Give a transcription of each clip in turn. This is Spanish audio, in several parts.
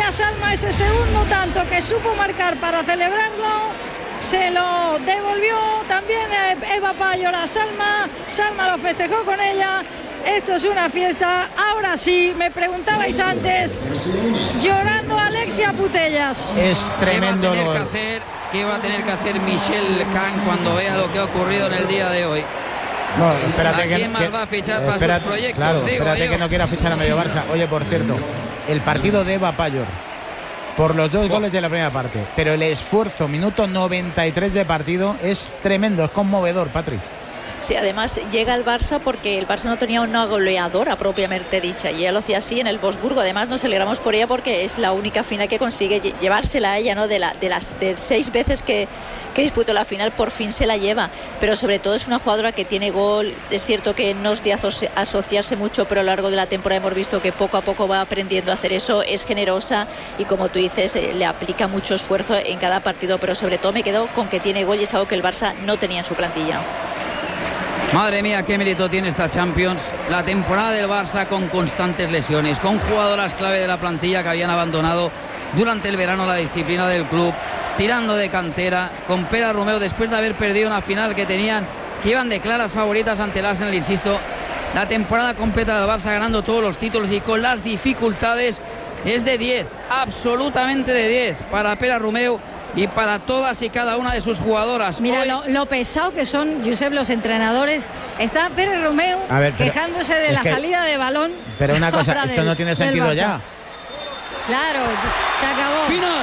a Salma ese segundo tanto que supo marcar para celebrarlo. Se lo devolvió también Eva Payor a Salma. Salma lo festejó con ella. Esto es una fiesta. Ahora sí, me preguntabais antes, llorando Alexia Putellas. Es tremendo. ¿Qué va a tener que hacer Michelle Kahn cuando vea lo que ha ocurrido en el día de hoy? No, espérate, ¿a quién más va a fichar para sus proyectos? Claro, espérate que no quiera fichar a medio Barça. Oye, por cierto, el partido de Eva Payor, por los 2 goles de la primera parte, pero el esfuerzo, minuto 93 de partido, es tremendo, es conmovedor, Patri. Sí, además llega al Barça porque el Barça no tenía una goleadora propiamente dicha y ella lo hacía así en el Wolfsburgo. Además nos alegramos por ella porque es la única final que consigue llevársela a ella, ¿no? De las 6 veces que disputó la final, por fin se la lleva. Pero sobre todo es una jugadora que tiene gol. Es cierto que no es de asociarse mucho, pero a lo largo de la temporada hemos visto que poco a poco va aprendiendo a hacer eso. Es generosa y, como tú dices, le aplica mucho esfuerzo en cada partido, pero sobre todo me quedo con que tiene gol y es algo que el Barça no tenía en su plantilla. Madre mía, qué mérito tiene esta Champions. La temporada del Barça con constantes lesiones, con jugadoras clave de la plantilla que habían abandonado durante el verano la disciplina del club, tirando de cantera, con Pera Romeu después de haber perdido una final que iban de claras favoritas ante el Arsenal, insisto. La temporada completa del Barça ganando todos los títulos y con las dificultades es de 10, absolutamente de 10 para Pera Romeu y para todas y cada una de sus jugadoras. Mira lo pesado que son, Josep, los entrenadores. Está Pérez Romeu quejándose de la salida de balón. Pero una cosa, esto no tiene sentido ya. Claro, se acabó.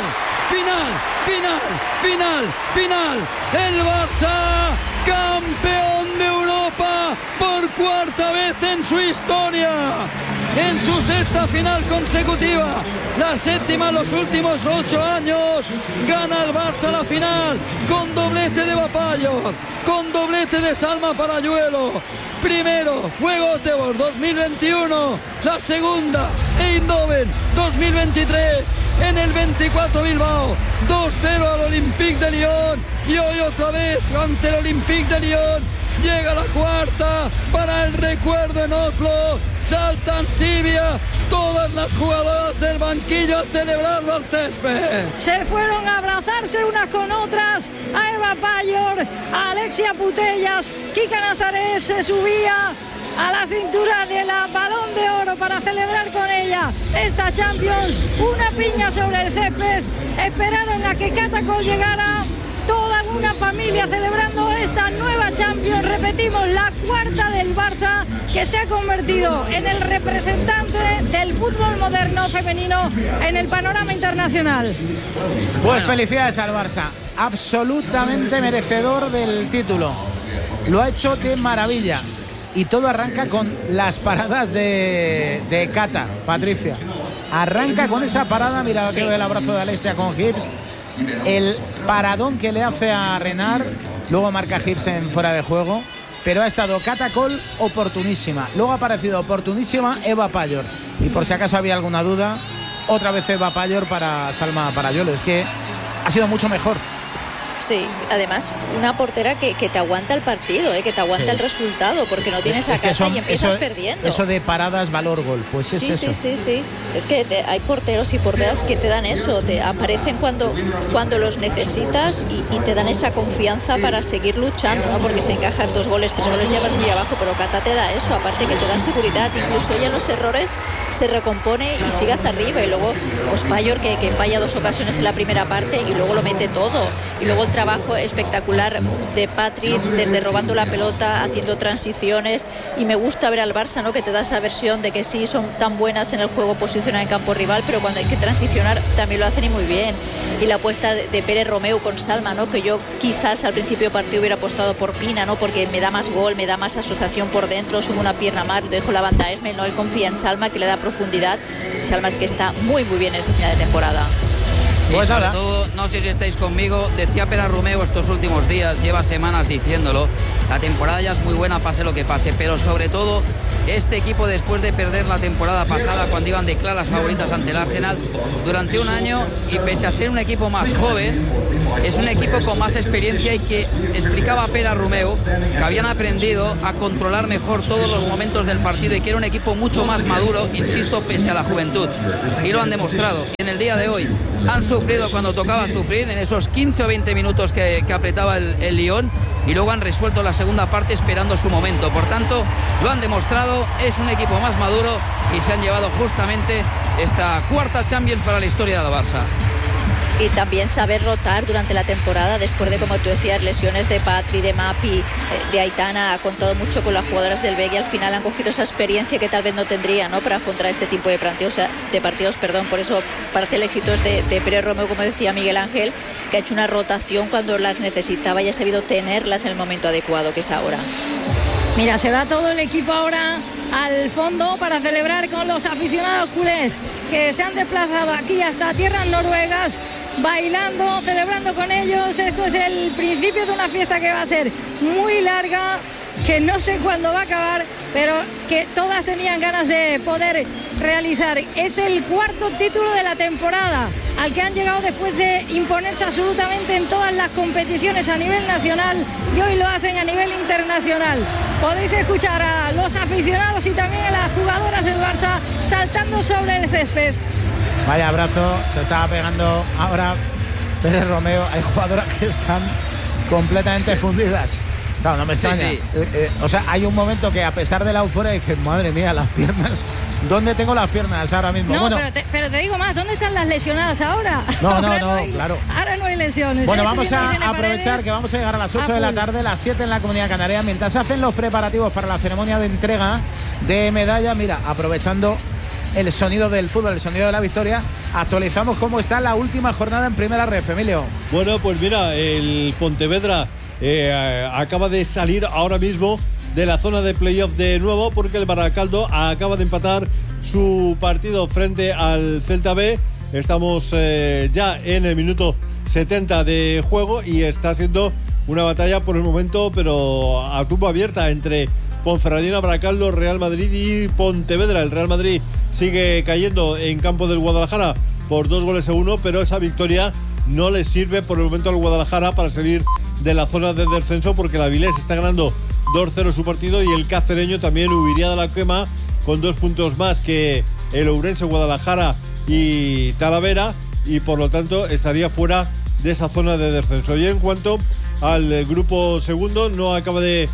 Final. El Barça, campeón de Europa por 4ª vez en su historia. En su 6ª final consecutiva, la 7ª en los últimos 8 años, gana el Barça la final con doblete de Eva Payor, con doblete de Salma Parayuelo. Primero fue Göteborg 2021, la segunda Eindhoven 2023, en el 24 Bilbao 2-0 al Olympique de Lyon y hoy otra vez ante el Olympique de Lyon. Llega la 4ª para el recuerdo en Oslo. Saltan Sibia, todas las jugadoras del banquillo a celebrarlo al césped. Se fueron a abrazarse unas con otras, a Eva Payor, a Alexia Putellas. Kika Nazaret se subía a la cintura de la Balón de Oro para celebrar con ella esta Champions. Una piña sobre el césped, esperaron a que Catacol llegara. Toda una familia celebrando esta nueva Champions. Repetimos, la 4ª del Barça, que se ha convertido en el representante del fútbol moderno femenino en el panorama internacional. Pues felicidades al Barça, absolutamente merecedor del título. Lo ha hecho de maravilla. Y todo arranca con las paradas de Cata, Patricia. Arranca con esa parada, mira que el abrazo de Alexia con Gibbs. El paradón que le hace a Renard, luego marca Gibbs en fuera de juego, pero ha estado Catacol oportunísima, luego ha aparecido oportunísima Eva Payor, y por si acaso había alguna duda, otra vez Eva Payor para Salma Parayuelo. Es que ha sido mucho mejor. Sí, además una portera que te aguanta el partido, que te aguanta el resultado, porque no tienes a casa y empiezas perdiendo. Eso de paradas, valor, gol, pues es eso. Sí. Es que hay porteros y porteras que te dan eso, te aparecen cuando los necesitas y te dan esa confianza para seguir luchando, ¿no? Porque si encajas 2 goles, 3 goles ya vas muy abajo, pero Cata te da eso, aparte que te da seguridad, incluso ella en los errores se recompone y sigue hacia arriba. Y luego pues Payor que falla 2 ocasiones en la primera parte y luego lo mete todo, y luego el trabajo espectacular de Patri desde robando la pelota, haciendo transiciones, y me gusta ver al Barça, ¿no? Que te da esa versión de que sí son tan buenas en el juego posicional en campo rival, pero cuando hay que transicionar también lo hacen y muy bien. Y la apuesta de Pérez Romeu con Salma, ¿no? Que yo quizás al principio del partido hubiera apostado por Pina, ¿no? Porque me da más gol, me da más asociación por dentro, subo una pierna más, dejo la banda a Esmel, ¿no? Él confía en Salma, que le da profundidad. Salma es que está muy bien en esta final de temporada. Y sobre todo, no sé si estáis conmigo, decía Pera Romeu estos últimos días, lleva semanas diciéndolo, la temporada ya es muy buena, pase lo que pase, pero sobre todo este equipo, después de perder la temporada pasada cuando iban de claras favoritas ante el Arsenal durante un año, y pese a ser un equipo más joven, es un equipo con más experiencia, y que explicaba Pere Romeu que habían aprendido a controlar mejor todos los momentos del partido y que era un equipo mucho más maduro, insisto, pese a la juventud, y lo han demostrado. Y en el día de hoy han sufrido cuando tocaba sufrir, en esos 15 o 20 minutos que apretaba el Lyon, y luego han resuelto la segunda parte esperando su momento. Por tanto, lo han demostrado, es un equipo más maduro y se han llevado justamente esta cuarta Champions para la historia del Barça. Y también saber rotar durante la temporada, después de, como tú decías, lesiones de Patri, de Mapi, de Aitana. Ha contado mucho con las jugadoras del BEC y al final han cogido esa experiencia que tal vez no tendría, ¿no?, para afrontar este tipo de partidos. Por eso parte el éxito es de Pere Romeu, como decía Miguel Ángel, que ha hecho una rotación cuando las necesitaba y ha sabido tenerlas en el momento adecuado, que es ahora. Mira, se va todo el equipo ahora al fondo para celebrar con los aficionados culés que se han desplazado aquí hasta tierras noruegas, bailando, celebrando con ellos. Esto es el principio de una fiesta que va a ser muy larga, que no sé cuándo va a acabar, pero que todas tenían ganas de poder realizar. Es el cuarto título de la temporada al que han llegado después de imponerse absolutamente en todas las competiciones a nivel nacional, y hoy lo hacen a nivel internacional. Podéis escuchar a los aficionados y también a las jugadoras del Barça saltando sobre el césped. Vaya abrazo, se estaba pegando ahora Pere Romeu. Hay jugadoras que están completamente fundidas. Claro, no me extraña. Sí. O sea, hay un momento que a pesar de la euforia dices, madre mía, las piernas. ¿Dónde tengo las piernas ahora mismo? No, bueno, pero te digo más, ¿dónde están las lesionadas ahora? No, claro. Ahora no hay lesiones. Bueno, vamos a aprovechar que vamos a llegar a las 8 de la tarde, las 7 en la Comunidad Canaria, mientras se hacen los preparativos para la ceremonia de entrega de medalla. Mira, aprovechando el sonido del fútbol, el sonido de la victoria, actualizamos cómo está la última jornada en Primera Ref, Emilio. Bueno, pues mira, el Pontevedra acaba de salir ahora mismo de la zona de playoff de nuevo, porque el Baracaldo acaba de empatar su partido frente al Celta B. Estamos ya en el minuto 70 de juego y está siendo una batalla por el momento, pero a tumba abierta, entre Ponferradina, Baracaldo, Real Madrid y Pontevedra. El Real Madrid sigue cayendo en campo del Guadalajara por 2-1, pero esa victoria no le sirve por el momento al Guadalajara para salir de la zona de descenso, porque la Avilés está ganando 2-0 su partido y el cacereño también huiría de la quema con 2 puntos más que el Ourense, Guadalajara y Talavera, y por lo tanto estaría fuera de esa zona de descenso. Y en cuanto al grupo segundo, no acaba de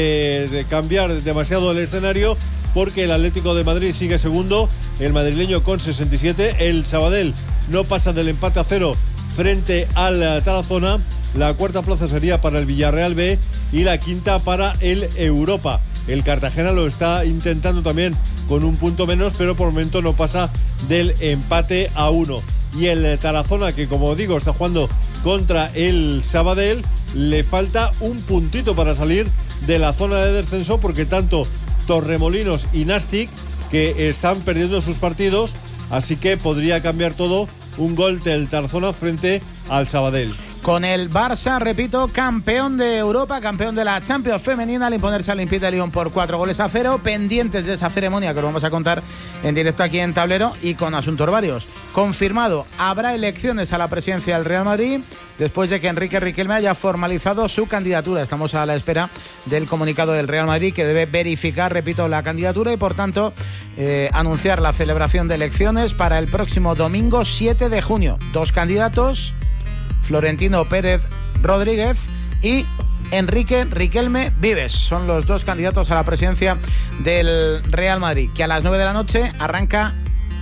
cambiar demasiado el escenario, porque el Atlético de Madrid sigue segundo, el madrileño con 67, el Sabadell no pasa del empate a 0 frente al Tarazona. La cuarta plaza sería para el Villarreal B y la quinta para el Europa. El Cartagena lo está intentando también con un punto menos, pero por el momento no pasa del empate a 1. Y el Tarazona, que como digo está jugando contra el Sabadell, le falta un puntito para salir de la zona de descenso, porque tanto Torremolinos y Nastic que están perdiendo sus partidos, así que podría cambiar todo un gol del Tarazona frente al Sabadell. Con el Barça, repito, campeón de Europa, campeón de la Champions femenina, al imponerse al Olympique de Lyon por 4-0, pendientes de esa ceremonia que lo vamos a contar en directo aquí en Tablero y con asuntos varios. Confirmado, habrá elecciones a la presidencia del Real Madrid después de que Enrique Riquelme haya formalizado su candidatura. Estamos a la espera del comunicado del Real Madrid, que debe verificar, repito, la candidatura y por tanto anunciar la celebración de elecciones para el próximo domingo 7 de junio. 2 candidatos: Florentino Pérez Rodríguez y Enrique Riquelme Vives. Son los 2 candidatos a la presidencia del Real Madrid, que a las 9 de la noche arranca,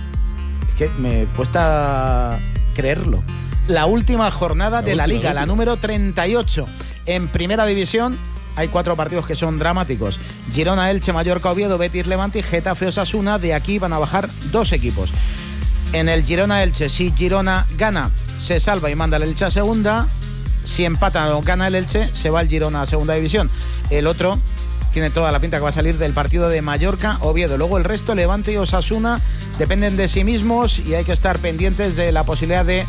es que me cuesta creerlo, la última jornada de la Liga, la número 38. En Primera División hay 4 partidos que son dramáticos: Girona, Elche, Mallorca, Oviedo, Betis, Levante y Getafe, Osasuna. De aquí van a bajar 2 equipos. En el Girona-Elche, si Girona gana, se salva y manda el Elche a segunda. Si empata o gana el Elche, se va el Girona a segunda división. El otro tiene toda la pinta que va a salir del partido de Mallorca-Oviedo. Luego el resto, Levante y Osasuna, dependen de sí mismos y hay que estar pendientes de la posibilidad de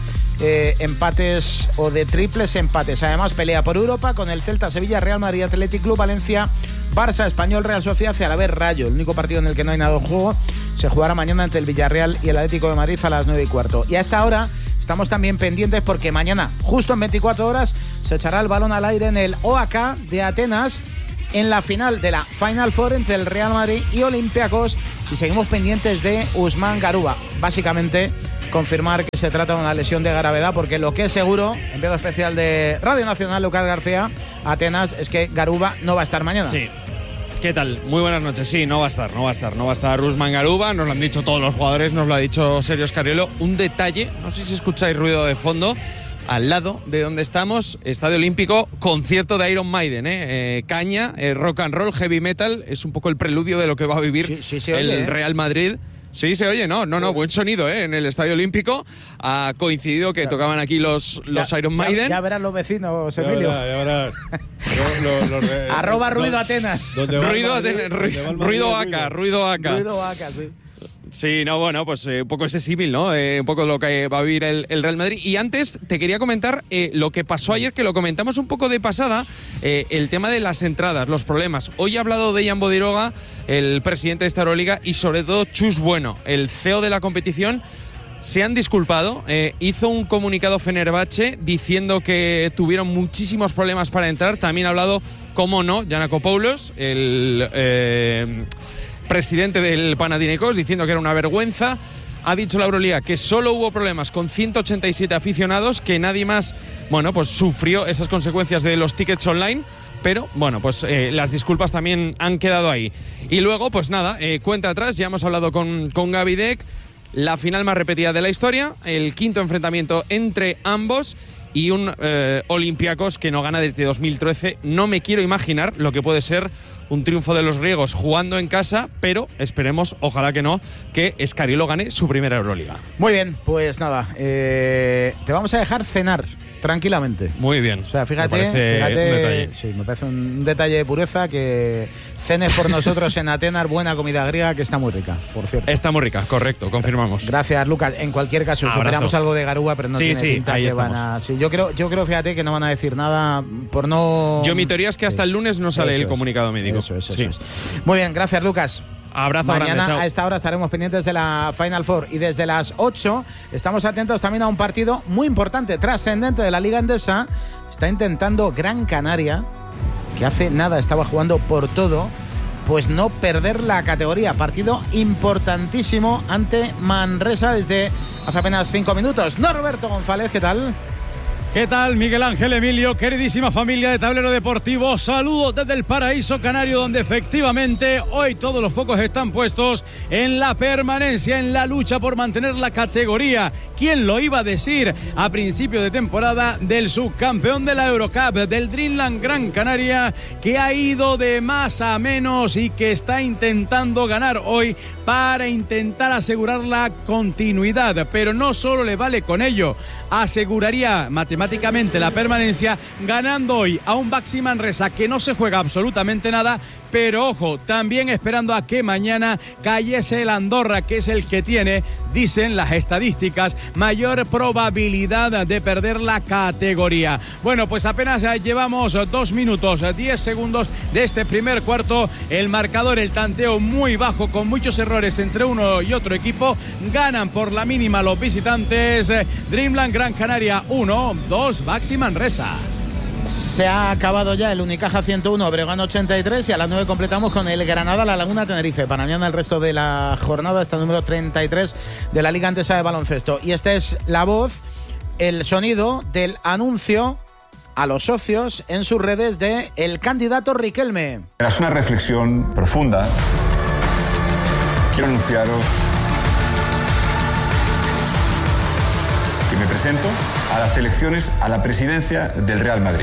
empates o de triples empates. Además, pelea por Europa con el Celta, Sevilla, Real Madrid, Athletic Club, Valencia, Barça, Español, Real Sociedad y a la vez Rayo. El único partido en el que no hay nada en juego se jugará mañana entre el Villarreal y el Atlético de Madrid a las 9:15. Y a esta hora estamos también pendientes porque mañana, justo en 24 horas, se echará el balón al aire en el OAK de Atenas en la final de la Final Four entre el Real Madrid y Olympiacos, y seguimos pendientes de Usman Garuba. Básicamente confirmar que se trata de una lesión de gravedad, porque lo que es seguro, enviado especial de Radio Nacional, Lucas García, Atenas, es que Garuba no va a estar mañana. Sí. ¿Qué tal? Muy buenas noches. Sí, no va a estar Usman Garuba, nos lo han dicho todos los jugadores, nos lo ha dicho Sergio Scariolo. Un detalle, no sé si escucháis ruido de fondo, al lado de donde estamos, Estadio Olímpico, concierto de Iron Maiden, caña, rock and roll, heavy metal, es un poco el preludio de lo que va a vivir el Real Madrid. Sí, se oye, no, buen sonido, en el Estadio Olímpico. Ha coincidido que tocaban aquí los Iron Maiden. Ya verán los vecinos, Emilio. Ya verás. @ ruido Atenas. Ruido ACA, sí. Sí, no, bueno, pues un poco ese símil, ¿no? Un poco lo que va a vivir el Real Madrid. Y antes te quería comentar lo que pasó ayer, que lo comentamos un poco de pasada, el tema de las entradas, los problemas. Hoy ha hablado Dejan Bodiroga, el presidente de esta Euroliga, y sobre todo Chus Bueno, el CEO de la competición. Se han disculpado, hizo un comunicado Fenerbahce diciendo que tuvieron muchísimos problemas para entrar. También ha hablado, cómo no, Giannakopoulos, el presidente del Panathinaikos, diciendo que era una vergüenza. Ha dicho la Euroliga que solo hubo problemas con 187 aficionados, que nadie más, bueno, pues sufrió esas consecuencias de los tickets online. Pero, bueno, pues las disculpas también han quedado ahí. Y luego, pues nada, cuenta atrás, ya hemos hablado con Gaby Deck, la final más repetida de la historia, el quinto enfrentamiento entre ambos y un Olympiacos que no gana desde 2013. No me quiero imaginar lo que puede ser un triunfo de los griegos jugando en casa, pero esperemos, ojalá que no, que Scariolo gane su primera Euroliga. Muy bien, pues nada, te vamos a dejar cenar tranquilamente. Muy bien. O sea, fíjate, un detalle. Sí, me parece un detalle de pureza que cenes por nosotros en Atenas, buena comida griega que está muy rica, por cierto. Está muy rica, correcto, confirmamos. Gracias, Lucas. En cualquier caso, esperamos algo de Garuba, pero no tiene pinta que estamos. Van a... Sí, yo creo, fíjate, que no van a decir nada por no... Mi teoría es que hasta el lunes no sale el comunicado médico. Eso es. Muy bien, gracias, Lucas. Abrazo Mañana grande, chao. A esta hora estaremos pendientes de la Final Four, y desde las 8 estamos atentos también a un partido muy importante, trascendente de la Liga Endesa. Está intentando Gran Canaria, que hace nada estaba jugando por todo, pues no perder la categoría. Partido importantísimo ante Manresa desde hace apenas 5 minutos. Norberto González, ¿qué tal? ¿Qué tal, Miguel Ángel, Emilio? Queridísima familia de Tablero Deportivo, saludos desde el paraíso canario, donde efectivamente hoy todos los focos están puestos en la permanencia, en la lucha por mantener la categoría. ¿Quién lo iba a decir a principio de temporada del subcampeón de la Eurocup, del Dreamland Gran Canaria, que ha ido de más a menos y que está intentando ganar hoy para intentar asegurar la continuidad? Pero no solo le vale con ello, aseguraría matemáticamente la permanencia ganando hoy a un Baxi Manresa que no se juega absolutamente nada, pero ojo, también esperando a que mañana cayese el Andorra, que es el que tiene, dicen las estadísticas, mayor probabilidad de perder la categoría. Bueno, pues apenas llevamos 2 minutos 10 segundos de este primer cuarto. El marcador, el tanteo muy bajo, con muchos errores entre uno y otro equipo. Ganan por la mínima los visitantes. Dreamland Gran Canaria 1, 2 Baxi Manresa. Se ha acabado ya el Unicaja 101, Breogán 83, y a las 9 completamos con el Granada La Laguna Tenerife. Para mañana el resto de la jornada está el número 33 de la Liga Endesa de Baloncesto. Y esta es la voz, el sonido del anuncio a los socios en sus redes de el candidato Riquelme. Tras una reflexión profunda, quiero anunciaros que me presento a las elecciones a la presidencia del Real Madrid.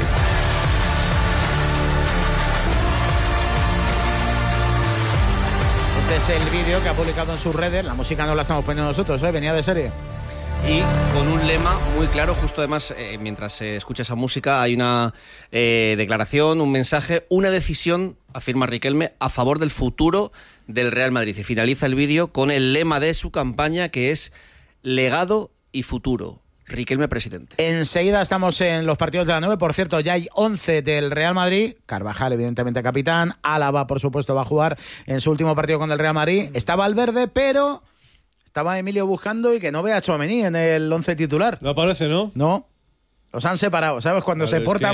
Este es el vídeo que ha publicado en sus redes. La música no la estamos poniendo nosotros, venía de serie. Y con un lema muy claro, justo además, mientras se escucha esa música, hay una declaración, un mensaje, una decisión, afirma Riquelme, a favor del futuro del Real Madrid. Y finaliza el vídeo con el lema de su campaña, que es legado y futuro. Riquelme presidente. Enseguida estamos en los partidos de la 9. Por cierto, ya hay 11 del Real Madrid. Carvajal, evidentemente, capitán. Álava, por supuesto, va a jugar en su último partido con el Real Madrid. Está Valverde, pero estaba Emilio buscando y que no vea a Tchouaméni en el 11 titular. No aparece, ¿no? No. Los han separado, ¿sabes? Cuando se portan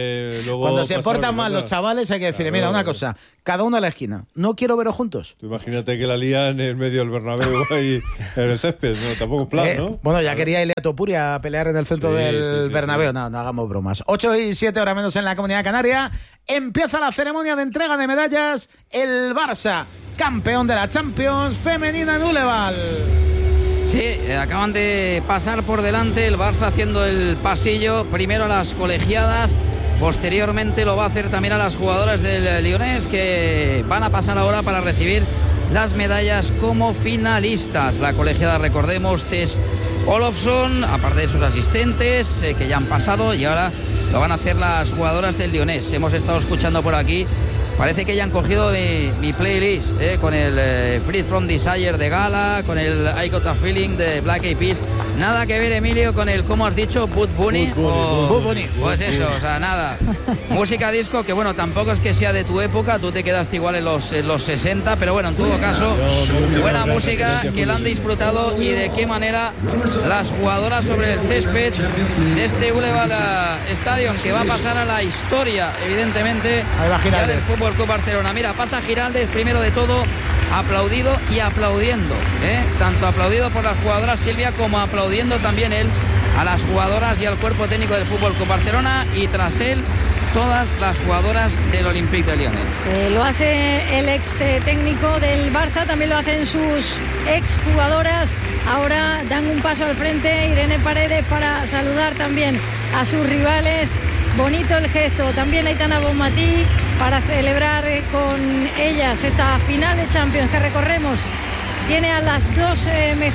mal los chavales, hay que decirle, mira, una cosa, cada uno a la esquina. No quiero veros juntos. Tú imagínate que la lían en medio del Bernabéu ahí en el césped, ¿no? Tampoco es plan, ¿no? Bueno, ya quería ir a Topuri a pelear en el centro del Bernabéu. Sí. No hagamos bromas. 8:07 horas menos en la Comunidad Canaria. Empieza la ceremonia de entrega de medallas. El Barça, campeón de la Champions femenina en Uleval. Sí, acaban de pasar por delante el Barça haciendo el pasillo, primero a las colegiadas, posteriormente lo va a hacer también a las jugadoras del Lyonés, que van a pasar ahora para recibir las medallas como finalistas. La colegiada, recordemos, Tess Olofsson, aparte de sus asistentes, que ya han pasado, y ahora lo van a hacer las jugadoras del Lyonés. Hemos estado escuchando por aquí. Parece que ya han cogido mi playlist, con el Free From Desire de Gala, con el I Got a Feeling de Black Eyed Peas. Nada que ver, Emilio, con el, ¿cómo has dicho? Bud Bunny. Pues eso, o sea, nada. Música disco que, bueno, tampoco es que sea de tu época, tú te quedaste igual en los 60, pero bueno, en todo caso, buena música que la han disfrutado, y de qué manera las jugadoras sobre el césped de este Uleval Stadium, que va a pasar a la historia, evidentemente, ya del Fútbol Club Barcelona. Mira, pasa Giraldez primero de todo, aplaudido y aplaudiendo, tanto aplaudido por las jugadoras Silvia como aplaudiendo también él a las jugadoras y al cuerpo técnico del Fútbol Club Barcelona, y tras él todas las jugadoras del Olympique de Lyon. Lo hace el ex técnico del Barça, también lo hacen sus ex jugadoras. Ahora dan un paso al frente Irene Paredes para saludar también a sus rivales. Bonito el gesto, también Aitana Bonmatí para celebrar con ellas esta final de Champions que recorremos. Tiene a las dos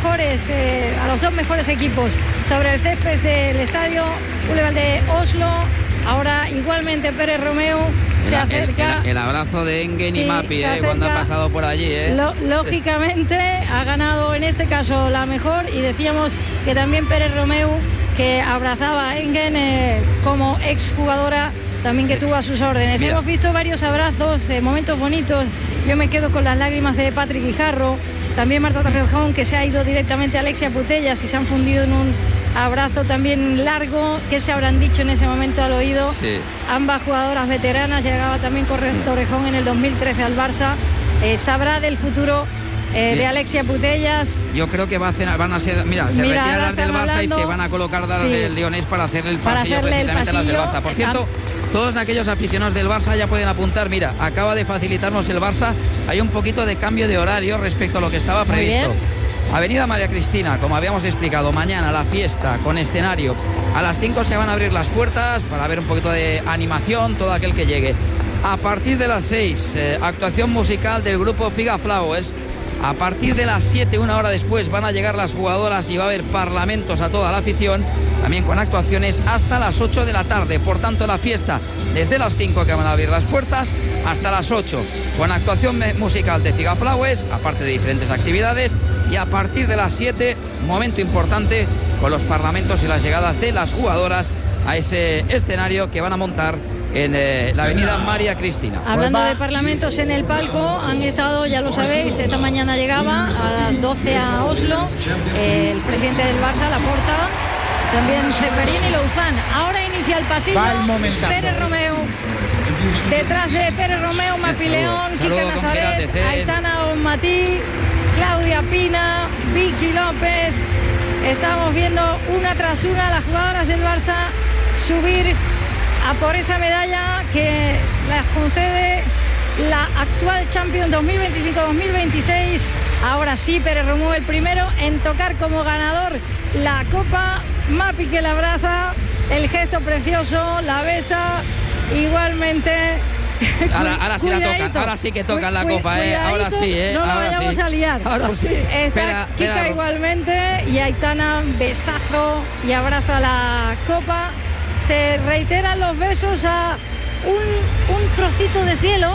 a los dos mejores equipos sobre el césped del estadio Uleval de Oslo. Ahora igualmente Pérez Romeu se acerca. El abrazo de Engen y Mapi, cuando ha pasado por allí. Lógicamente ha ganado en este caso la mejor, y decíamos que también Pérez Romeu, que abrazaba a Engen como exjugadora, también que tuvo a sus órdenes. Mira. Hemos visto varios abrazos, momentos bonitos. Yo me quedo con las lágrimas de Patrick Guijarro, también Marta Torrejón, que se ha ido directamente a Alexia Putellas y se han fundido en un abrazo también largo. ¿Qué se habrán dicho en ese momento al oído? Sí. Ambas jugadoras veteranas, llegaba también Torrejón en el 2013 al Barça. Sabrá del futuro de Alexia Putellas. Yo creo que van a ser, se retiran las del Barça y se van a colocar las del Lyonés para hacerle el pasillo precisamente a las del Barça. Por cierto, todos aquellos aficionados del Barça ya pueden apuntar. Mira, acaba de facilitarnos el Barça, hay un poquito de cambio de horario respecto a lo que estaba previsto. Avenida María Cristina, como habíamos explicado, mañana la fiesta con escenario. A las 5 se van a abrir las puertas para ver un poquito de animación, todo aquel que llegue. A partir de las 6, actuación musical del grupo Figa Flowers. A partir de las 7, una hora después, van a llegar las jugadoras y va a haber parlamentos a toda la afición, también con actuaciones hasta las 8 de la tarde. Por tanto, la fiesta desde las 5, que van a abrir las puertas, hasta las 8, con actuación musical de Figa Flowers, aparte de diferentes actividades, y a partir de las 7, momento importante con los parlamentos y las llegadas de las jugadoras a ese escenario que van a montar en la avenida María Cristina. Hablando de parlamentos en el palco, han estado, ya lo sabéis, esta mañana llegaba a las 12 a Oslo el presidente del Barça, Laporta, también Ceferín y Louzán. Ahora inicia el pasillo Pérez Romeu, detrás de Pérez Romeu, Mapi León, Kika Nazaret, Aitana Bonmatí, Claudia Pina, Vicky López. Estamos viendo una tras una las jugadoras del Barça subir a por esa medalla que las concede la actual Champions 2025-2026. Ahora sí, Pérez Romeu el primero en tocar como ganador la copa. Mapi que la abraza, el gesto precioso, la besa igualmente. Ahora sí la tocan, ahora sí que tocan la copa, ahora sí, no la ahora vayamos a liar. Ahora sí. Está Kika igualmente, y Aitana, besazo y abrazo a la copa. Se reiteran los besos a un trocito de cielo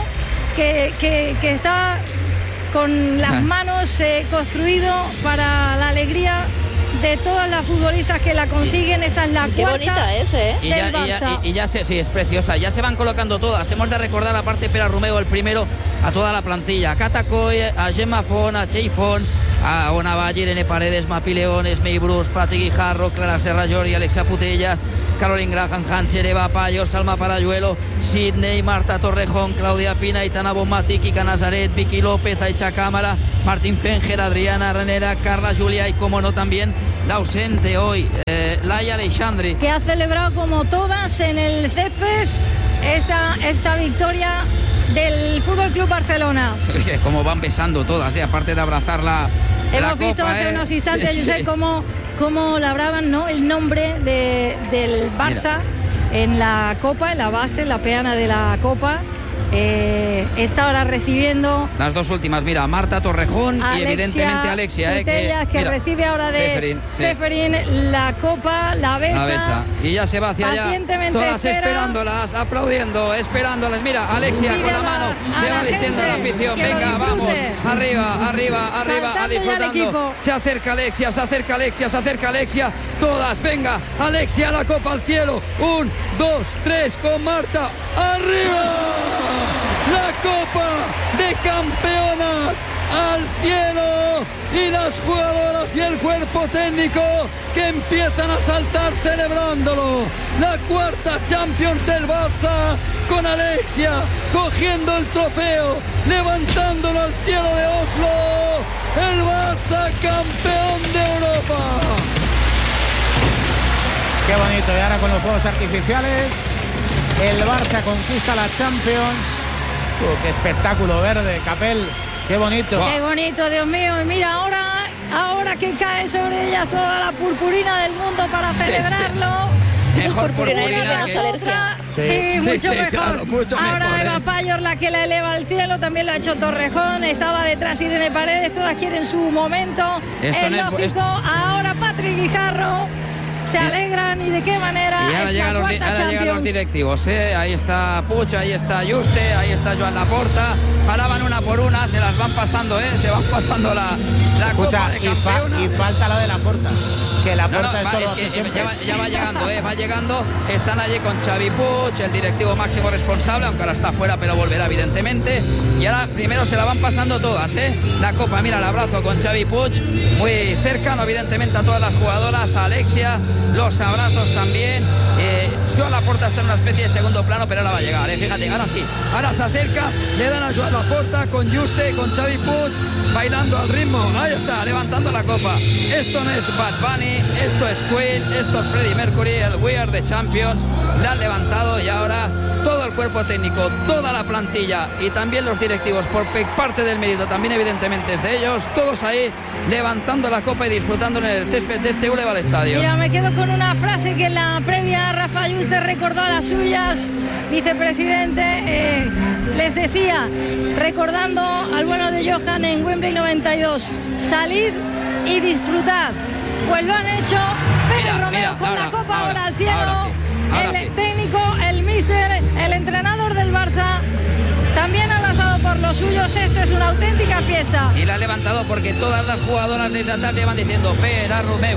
que está con las manos construido para la alegría de todas las futbolistas que la consiguen. Esta es la Qué cuarta bonita es, ¿eh? Y ya sí, es preciosa. Ya se van colocando todas. Hemos de recordar, aparte Pere Romeu, el primero, a toda la plantilla. A Cata Coll, a Gemma Font, a Txell Font, a Ona Valle, Irene Paredes, Mapi Leones, May Bruce, Pati Guijarro, Clara Serra Jordi, Alexia Putellas, Caroline Graham Hansen, Eva Payo, Salma Parayuelo, Sidney, Marta Torrejón, Claudia Pina, Itana Bonmatí, Kika Nazaret, Vicky López, Aicha Cámara, Martín Fenger, Adriana Renera, Carla Julia y, como no, también la ausente hoy, Laia Aleixandri, que ha celebrado como todas en el césped esta victoria del Fútbol Club Barcelona. Como van besando todas, aparte de abrazar la Hemos visto copa, hace unos instantes, Josep, cómo labraban, ¿no?, el nombre del Barça. Mira, en la copa, en la base, en la peana de la copa. Está ahora recibiendo las dos últimas, mira, Marta Torrejón y evidentemente Alexia, Putellas, que recibe ahora de Ceferín la copa, la besa y ya se va hacia allá, todas esperándolas, aplaudiéndolas, mira, Alexia con la mano le va diciendo a la afición, venga, vamos, arriba, a disfrutando. Se acerca Alexia, todas, venga, Alexia, la copa al cielo, 1, 2, 3, con Marta, arriba. La Copa de Campeonas al cielo, y las jugadoras y el cuerpo técnico que empiezan a saltar celebrándolo. La cuarta Champions del Barça, con Alexia cogiendo el trofeo, levantándolo al cielo de Oslo. El Barça campeón de Europa. Qué bonito. Y ahora con los fuegos artificiales, el Barça conquista la Champions. Qué espectáculo verde, Capel. Qué bonito. Qué bonito, Dios mío. Y mira, ahora que cae sobre ellas toda la purpurina del mundo para celebrarlo. Eso es purpurina menos alergia. Sí, mucho mejor. Claro, mucho ahora mejor, Eva Payor, la que la eleva al cielo, también lo ha hecho Torrejón. Estaba detrás Irene Paredes, todas quieren su momento. Esto es no lógico. Ahora Patrick Guijarro. Se alegran, y de qué manera. Y ahora llegan los directivos, ahí está Puig, ahí está Juste, ahí está Joan Laporta. Ahora van una por una, se las van pasando, se van pasando la Escucha, copa de campeona. y falta la de Laporta, que Laporta ya va llegando, están allí con Xavi Puig, el directivo máximo responsable, aunque ahora está fuera, pero volverá evidentemente. Y ahora primero se la van pasando todas, la copa, mira, el abrazo con Xavi Puig, muy cercano evidentemente a todas las jugadoras, a Alexia, los abrazos también. Joan Laporta está en una especie de segundo plano, pero ahora va a llegar, fíjate, ahora sí, ahora se acerca, le dan a Joan Laporta con Juste, con Xavi Puig, bailando al ritmo, ahí está, levantando la copa. Esto no es Bad Bunny, esto es Queen, esto es Freddie Mercury, el We Are the Champions, le han levantado, y ahora todo el cuerpo técnico, toda la plantilla y también los directivos, por parte del mérito también evidentemente es de ellos, todos ahí levantando la copa y disfrutando en el césped de este Boulevard Stadium. Mira, me quedo con una frase que en la previa Rafa Juste recordó a las suyas, vicepresidente, les decía, recordando al bueno de Johan en Wembley 92, salid y disfrutad. Pues lo han hecho. Pere Romeu con la copa ahora al cielo. El técnico, el míster, el entrenador del Barça, también abrazado por los suyos. Esto es una auténtica fiesta. Y la ha levantado porque todas las jugadoras desde la tarde van diciendo Pere Romeu,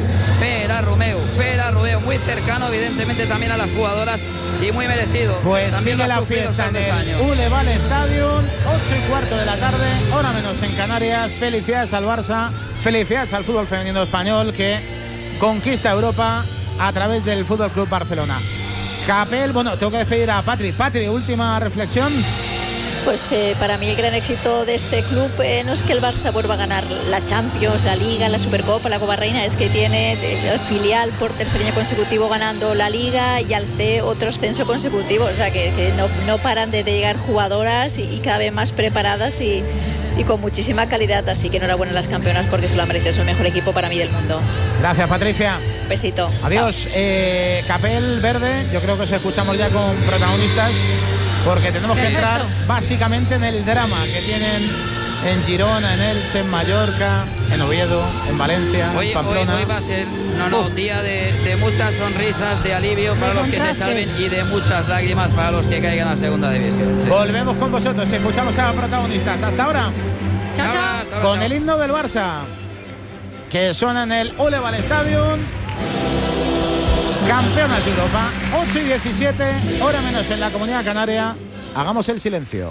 muy cercano evidentemente también a las jugadoras y muy merecido. Pues también sigue la fiesta en el Boulevard Stadium, 8:15 de la tarde, hora menos en Canarias. Felicidades al Barça, felicidades al fútbol femenino español que conquista Europa a través del Fútbol Club Barcelona. Capel, bueno, tengo que despedir a Patri. Patri, última reflexión. Pues para mí el gran éxito de este club no es que el Barça vuelva a ganar la Champions, la Liga, la Supercopa, la Copa Reina, es que tiene el filial por tercer año consecutivo ganando la Liga y al C otro ascenso consecutivo, o sea que no paran de llegar jugadoras y cada vez más preparadas y con muchísima calidad, así que enhorabuena a las campeonas porque se lo han merecido, es el mejor equipo para mí del mundo. Gracias, Patricia. Besito. Adiós. Capel Verde, yo creo que os escuchamos ya con protagonistas, porque tenemos que entrar básicamente en el drama que tienen en Girona, en Elche, en Mallorca, en Oviedo, en Valencia, en Pamplona. Hoy va a ser día de muchas sonrisas, de alivio para los que se salven y de muchas lágrimas para los que caigan a segunda división. Sí. Volvemos con vosotros, escuchamos a protagonistas. Hasta ahora. Chao, chao. Con el himno del Barça. que suena en el Oleval Stadium. Campeonas de Europa, 8:17, hora menos en la Comunidad Canaria. Hagamos el silencio.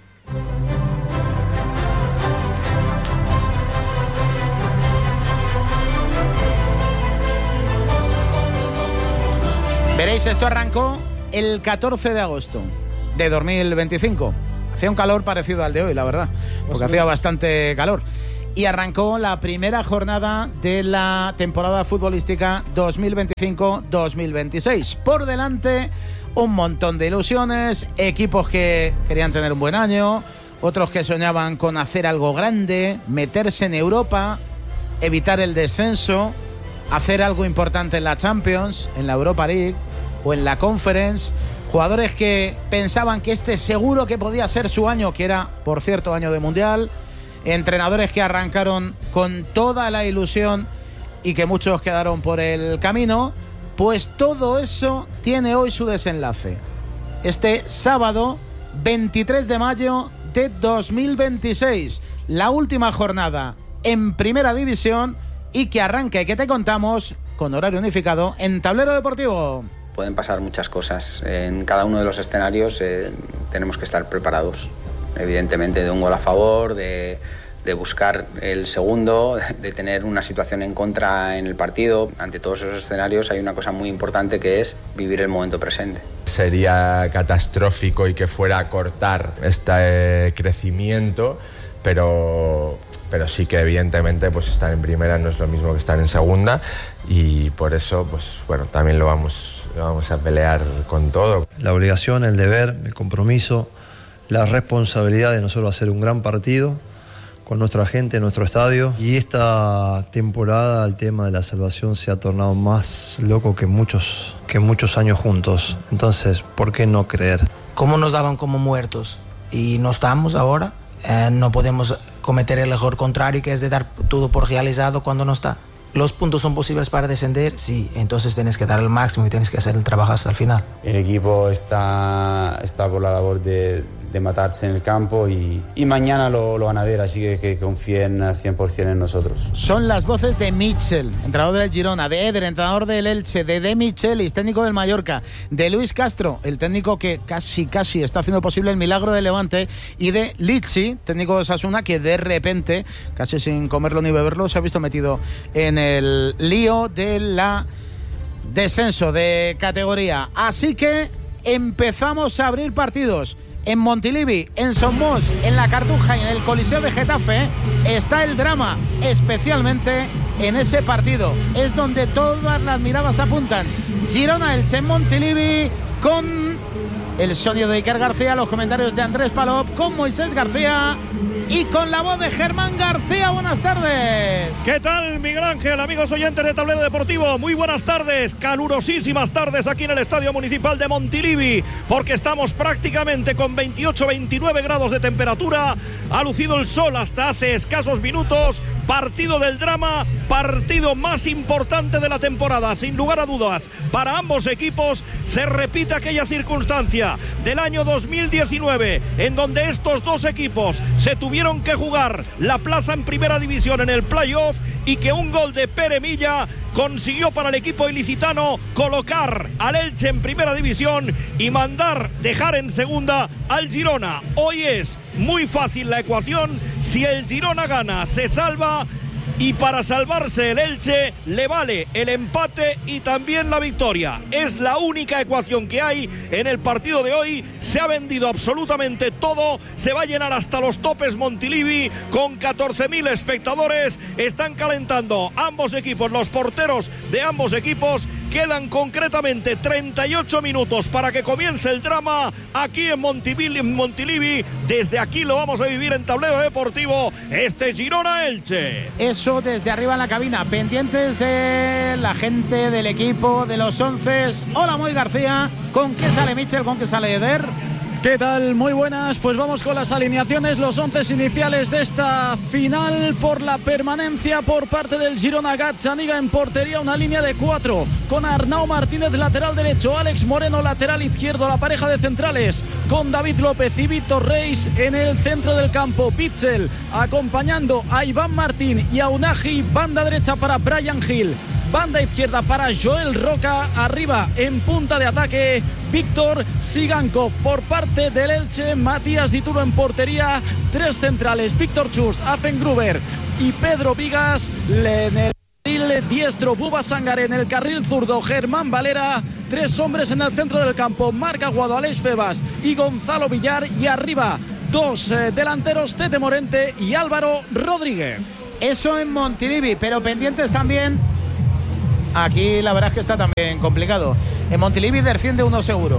Veréis, esto arrancó el 14 de agosto de 2025. Hacía un calor parecido al de hoy, la verdad, porque hacía bastante calor. Y arrancó la primera jornada de la temporada futbolística 2025-2026. Por delante, un montón de ilusiones, equipos que querían tener un buen año, otros que soñaban con hacer algo grande, meterse en Europa, evitar el descenso, hacer algo importante en la Champions, en la Europa League o en la Conference. Jugadores que pensaban que este seguro que podía ser su año, que era, por cierto, año de Mundial. Entrenadores que arrancaron con toda la ilusión y que muchos quedaron por el camino. Pues todo eso tiene hoy su desenlace. Este sábado 23 de mayo de 2026. La última jornada en Primera División y que arranca y que te contamos con horario unificado en Tablero Deportivo. Pueden pasar muchas cosas. En cada uno de los escenarios tenemos que estar preparados. Evidentemente, de un gol a favor, de buscar el segundo, de tener una situación en contra en el partido. Ante todos esos escenarios hay una cosa muy importante, que es vivir el momento presente. Sería catastrófico y que fuera a cortar este crecimiento, pero sí que evidentemente pues estar en primera no es lo mismo que estar en segunda, y por eso pues bueno, también lo vamos a pelear con todo. La obligación, el deber, el compromiso, la responsabilidad de nosotros hacer un gran partido con nuestra gente, nuestro estadio. Y esta temporada el tema de la salvación se ha tornado más loco que muchos años juntos. Entonces, ¿por qué no creer? ¿Cómo nos daban como muertos? Y no estamos ahora. No podemos cometer el error contrario, que es de dar todo por realizado cuando no está. ¿Los puntos son posibles para descender? Sí, entonces tienes que dar el máximo y tienes que hacer el trabajo hasta el final. El equipo está por la labor de matarse en el campo y mañana lo van a ver, así que confíen al 100% en nosotros. Son las voces de Mitchell, entrenador del Girona, de Eder, entrenador del Elche, de Michelis, técnico del Mallorca, de Luis Castro, el técnico que casi está haciendo posible el milagro del Levante, y de Lichi, técnico de Osasuna, que de repente, casi sin comerlo ni beberlo, se ha visto metido en el lío de la descenso de categoría. Así que empezamos a abrir partidos. En Montilivi, en Somos, en La Cartuja y en el Coliseo de Getafe está el drama, especialmente en ese partido. Es donde todas las miradas apuntan. Girona-Elche en Montilivi, con el sonido de Iker García, los comentarios de Andrés Palop, con Moisés García y con la voz de Germán García. Buenas tardes. ¿Qué tal, Miguel Ángel? Amigos oyentes de Tablero Deportivo, muy buenas tardes, calurosísimas tardes aquí en el Estadio Municipal de Montilivi, porque estamos prácticamente con 28-29 grados de temperatura. Ha lucido el sol hasta hace escasos minutos. Partido del drama, partido más importante de la temporada, sin lugar a dudas. Para ambos equipos se repite aquella circunstancia del año 2019, en donde estos dos equipos se tuvieron que jugar la plaza en Primera División en el playoff, y que un gol de Pere Milla consiguió para el equipo ilicitano colocar al Elche en Primera División y dejar en segunda al Girona. Hoy es muy fácil la ecuación. Si el Girona gana, se salva, y para salvarse el Elche le vale el empate y también la victoria. Es la única ecuación que hay en el partido de hoy. Se ha vendido absolutamente todo, se va a llenar hasta los topes Montilivi con 14.000 espectadores. Están calentando ambos equipos, los porteros de ambos equipos. Quedan concretamente 38 minutos para que comience el drama aquí en Montilivi. Desde aquí lo vamos a vivir en Tablero Deportivo, este Girona-Elche. Eso desde arriba en la cabina, pendientes de la gente del equipo, de los 11. Hola, Moy García. ¿Con qué sale Michel? ¿Con qué sale Eder? ¿Qué tal? Muy buenas, pues vamos con las alineaciones, los 11 iniciales de esta final por la permanencia por parte del Girona. Gazzaniga en portería, una línea de 4 con Arnau Martínez lateral derecho, Alex Moreno lateral izquierdo, la pareja de centrales con David López y Víctor Reis en el centro del campo. Pitzel acompañando a Iván Martín y a Unagi, banda derecha para Brian Hill, banda izquierda para Joel Roca, arriba en punta de ataque Víctor Sigankov. Por parte del Elche, Matías Dituro en portería, 3 centrales, Víctor Chust, Affengruber y Pedro Vigas. En el carril diestro, Buba Sangaré, en el carril zurdo, Germán Valera. 3 hombres en el centro del campo, Marc Aguado, Aleix Febas y Gonzalo Villar. Y arriba, 2 delanteros, Tete Morente y Álvaro Rodríguez. Eso en Montilivi, pero pendientes también. Aquí la verdad es que está también complicado. En Montilivi desciende uno seguro.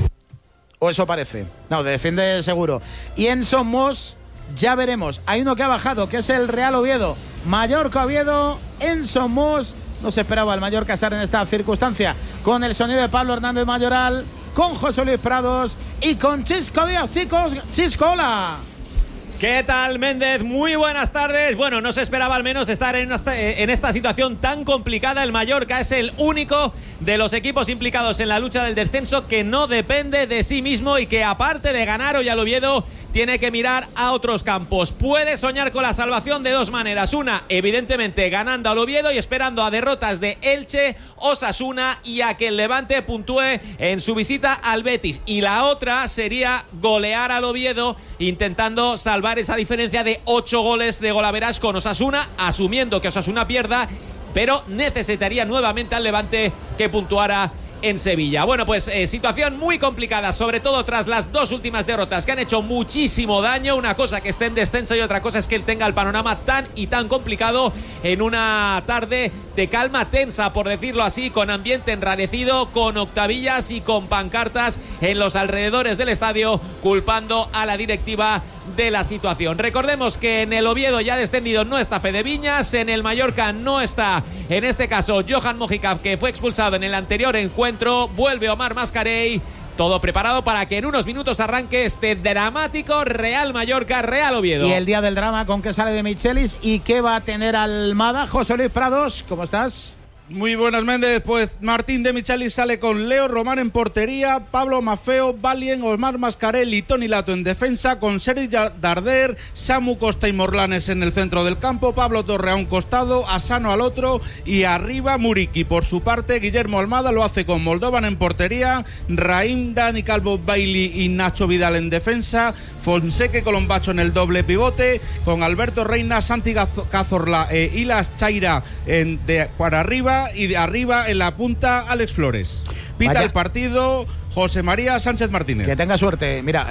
O eso parece. No, desciende seguro. Y en Somos ya veremos. Hay uno que ha bajado, que es el Real Oviedo. Mallorca-Oviedo en Somos. No se esperaba el Mallorca estar en esta circunstancia. Con el sonido de Pablo Hernández Mayoral, con José Luis Prados y con Chisco Díaz. Chicos, Chisco, hola. ¿Qué tal, Méndez? Muy buenas tardes. Bueno, no se esperaba al menos estar en esta situación tan complicada. El Mallorca es el único de los equipos implicados en la lucha del descenso que no depende de sí mismo y que, aparte de ganar hoy al Oviedo, tiene que mirar a otros campos. Puede soñar con la salvación de 2 maneras. Una, evidentemente, ganando al Oviedo y esperando a derrotas de Elche, Osasuna y a que el Levante puntúe en su visita al Betis. Y la otra sería golear al Oviedo, intentando salvar esa diferencia de 8 goles de golaveras con Osasuna, asumiendo que Osasuna pierda, pero necesitaría nuevamente al Levante que puntuara en Sevilla. Bueno, pues situación muy complicada, sobre todo tras las 2 últimas derrotas que han hecho muchísimo daño. Una cosa que esté en descenso y otra cosa es que él tenga el panorama tan y tan complicado en una tarde de calma tensa, por decirlo así, con ambiente enrarecido, con octavillas y con pancartas en los alrededores del estadio culpando a la directiva de la situación. Recordemos que en el Oviedo ya descendido no está Fede Viñas, en el Mallorca no está, en este caso, Johan Mojica, que fue expulsado en el anterior encuentro. Vuelve Omar Mascarell. Todo preparado para que en unos minutos arranque este dramático Real Mallorca, Real Oviedo. Y el día del drama, ¿con qué sale de Michelis y qué va a tener Almada? José Luis Prados, ¿cómo estás? Muy buenas, Méndez. Pues Martín de Michelis sale con Leo Román en portería, Pablo Mafeo, Valien, Omar Mascarell y Toni Lato en defensa, con Sergi Darder, Samu Costa y Morlanes en el centro del campo, Pablo Torre a un costado, Asano al otro y arriba Muriqui. Por su parte, Guillermo Almada lo hace con Moldovan en portería, Raim, Dani Calvo, Bailey y Nacho Vidal en defensa, Fonseca y Colombacho en el doble pivote, con Alberto Reina, Santi Cazorla e Ilas Chaira para arriba, y de arriba en la punta Alex Flores. Pita el partido José María Sánchez Martínez. Que tenga suerte. Mira,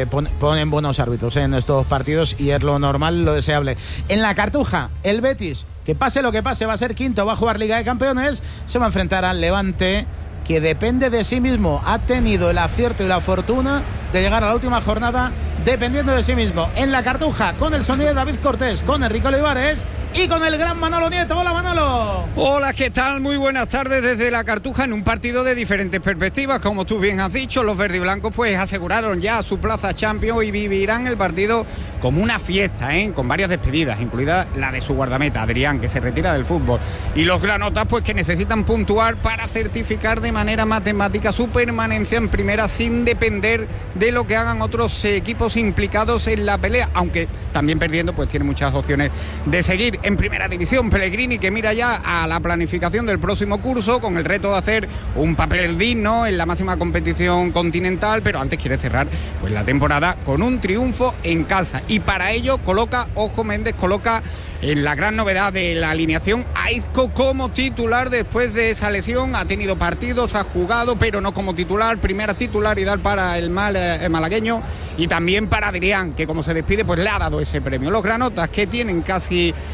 ponen buenos árbitros en estos partidos y es lo normal, lo deseable. En la Cartuja, el Betis, que pase lo que pase, va a ser quinto, va a jugar Liga de Campeones, se va a enfrentar al Levante, que depende de sí mismo. Ha tenido el acierto y la fortuna de llegar a la última jornada dependiendo de sí mismo. En la Cartuja, con el sonido de David Cortés, con Enrique Olivares y con el gran Manolo Nieto. Hola, Manolo. Hola, ¿qué tal? Muy buenas tardes desde la Cartuja, en un partido de diferentes perspectivas. Como tú bien has dicho, los verdiblancos pues aseguraron ya su plaza Champions y vivirán el partido como una fiesta, con varias despedidas, incluida la de su guardameta, Adrián, que se retira del fútbol. Y los granotas pues que necesitan puntuar para certificar de manera matemática su permanencia en primera, sin depender de lo que hagan otros equipos implicados en la pelea, aunque también perdiendo pues tiene muchas opciones de seguir en primera división. Pellegrini, que mira ya a la planificación del próximo curso con el reto de hacer un papel digno en la máxima competición continental, pero antes quiere cerrar pues la temporada con un triunfo en casa, y para ello coloca, ojo Méndez, coloca en la gran novedad de la alineación a Isco como titular después de esa lesión. Ha tenido partidos, ha jugado, pero no como titular. Primera titularidad para el malagueño, y también para Adrián, que como se despide pues le ha dado ese premio. Los granotas, que tienen casi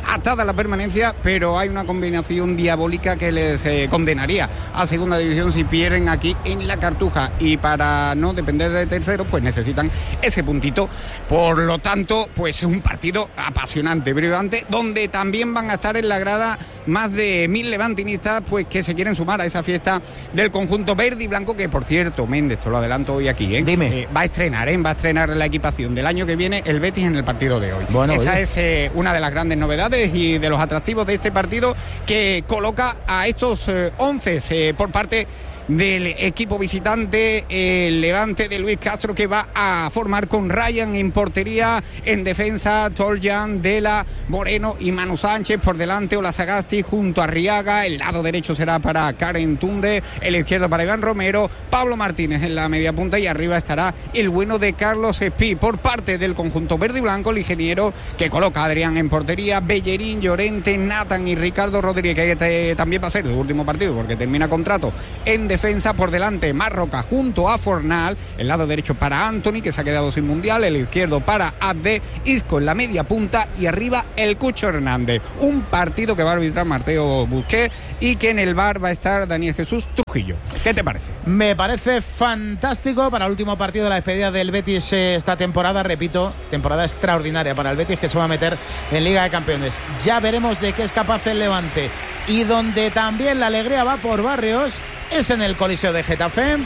atada a la permanencia, pero hay una combinación diabólica que les condenaría a segunda división si pierden aquí en la Cartuja, y para no depender de terceros pues necesitan ese puntito. Por lo tanto, pues es un partido apasionante, brillante, donde también van a estar en la grada más de 1000 levantinistas pues que se quieren sumar a esa fiesta del conjunto verde y blanco, que por cierto, Méndez, te lo adelanto hoy aquí, Dime. va a estrenar la equipación del año que viene el Betis en el partido de hoy. Bueno, esa oye, es una de las grandes novedades y de los atractivos de este partido, que coloca a estos 11 por parte del equipo visitante, el Levante de Luis Castro, que va a formar con Ryan en portería, en defensa Toljan, Dela, Moreno y Manu Sánchez, por delante Olasagasti junto a Arriaga, el lado derecho será para Karen Tunde, el izquierdo para Iván Romero, Pablo Martínez en la media punta, y arriba estará el bueno de Carlos Espí. Por parte del conjunto verde y blanco, el ingeniero, que coloca a Adrián en portería, Bellerín, Llorente, Nathan y Ricardo Rodríguez, que también va a ser el último partido porque termina contrato en defensa. Por delante Marroca junto a Fornal, el lado derecho para Anthony, que se ha quedado sin mundial, el izquierdo para Abde, Isco en la media punta y arriba el Cucho Hernández. Un partido que va a arbitrar Mateo Busquets y que en el VAR va a estar Daniel Jesús Trujillo. ¿Qué te parece? Me parece fantástico para el último partido de la despedida del Betis esta temporada. Repito, temporada extraordinaria para el Betis, que se va a meter en Liga de Campeones. Ya veremos de qué es capaz el Levante. Y donde también la alegría va por barrios es en el Coliseo de Getafe.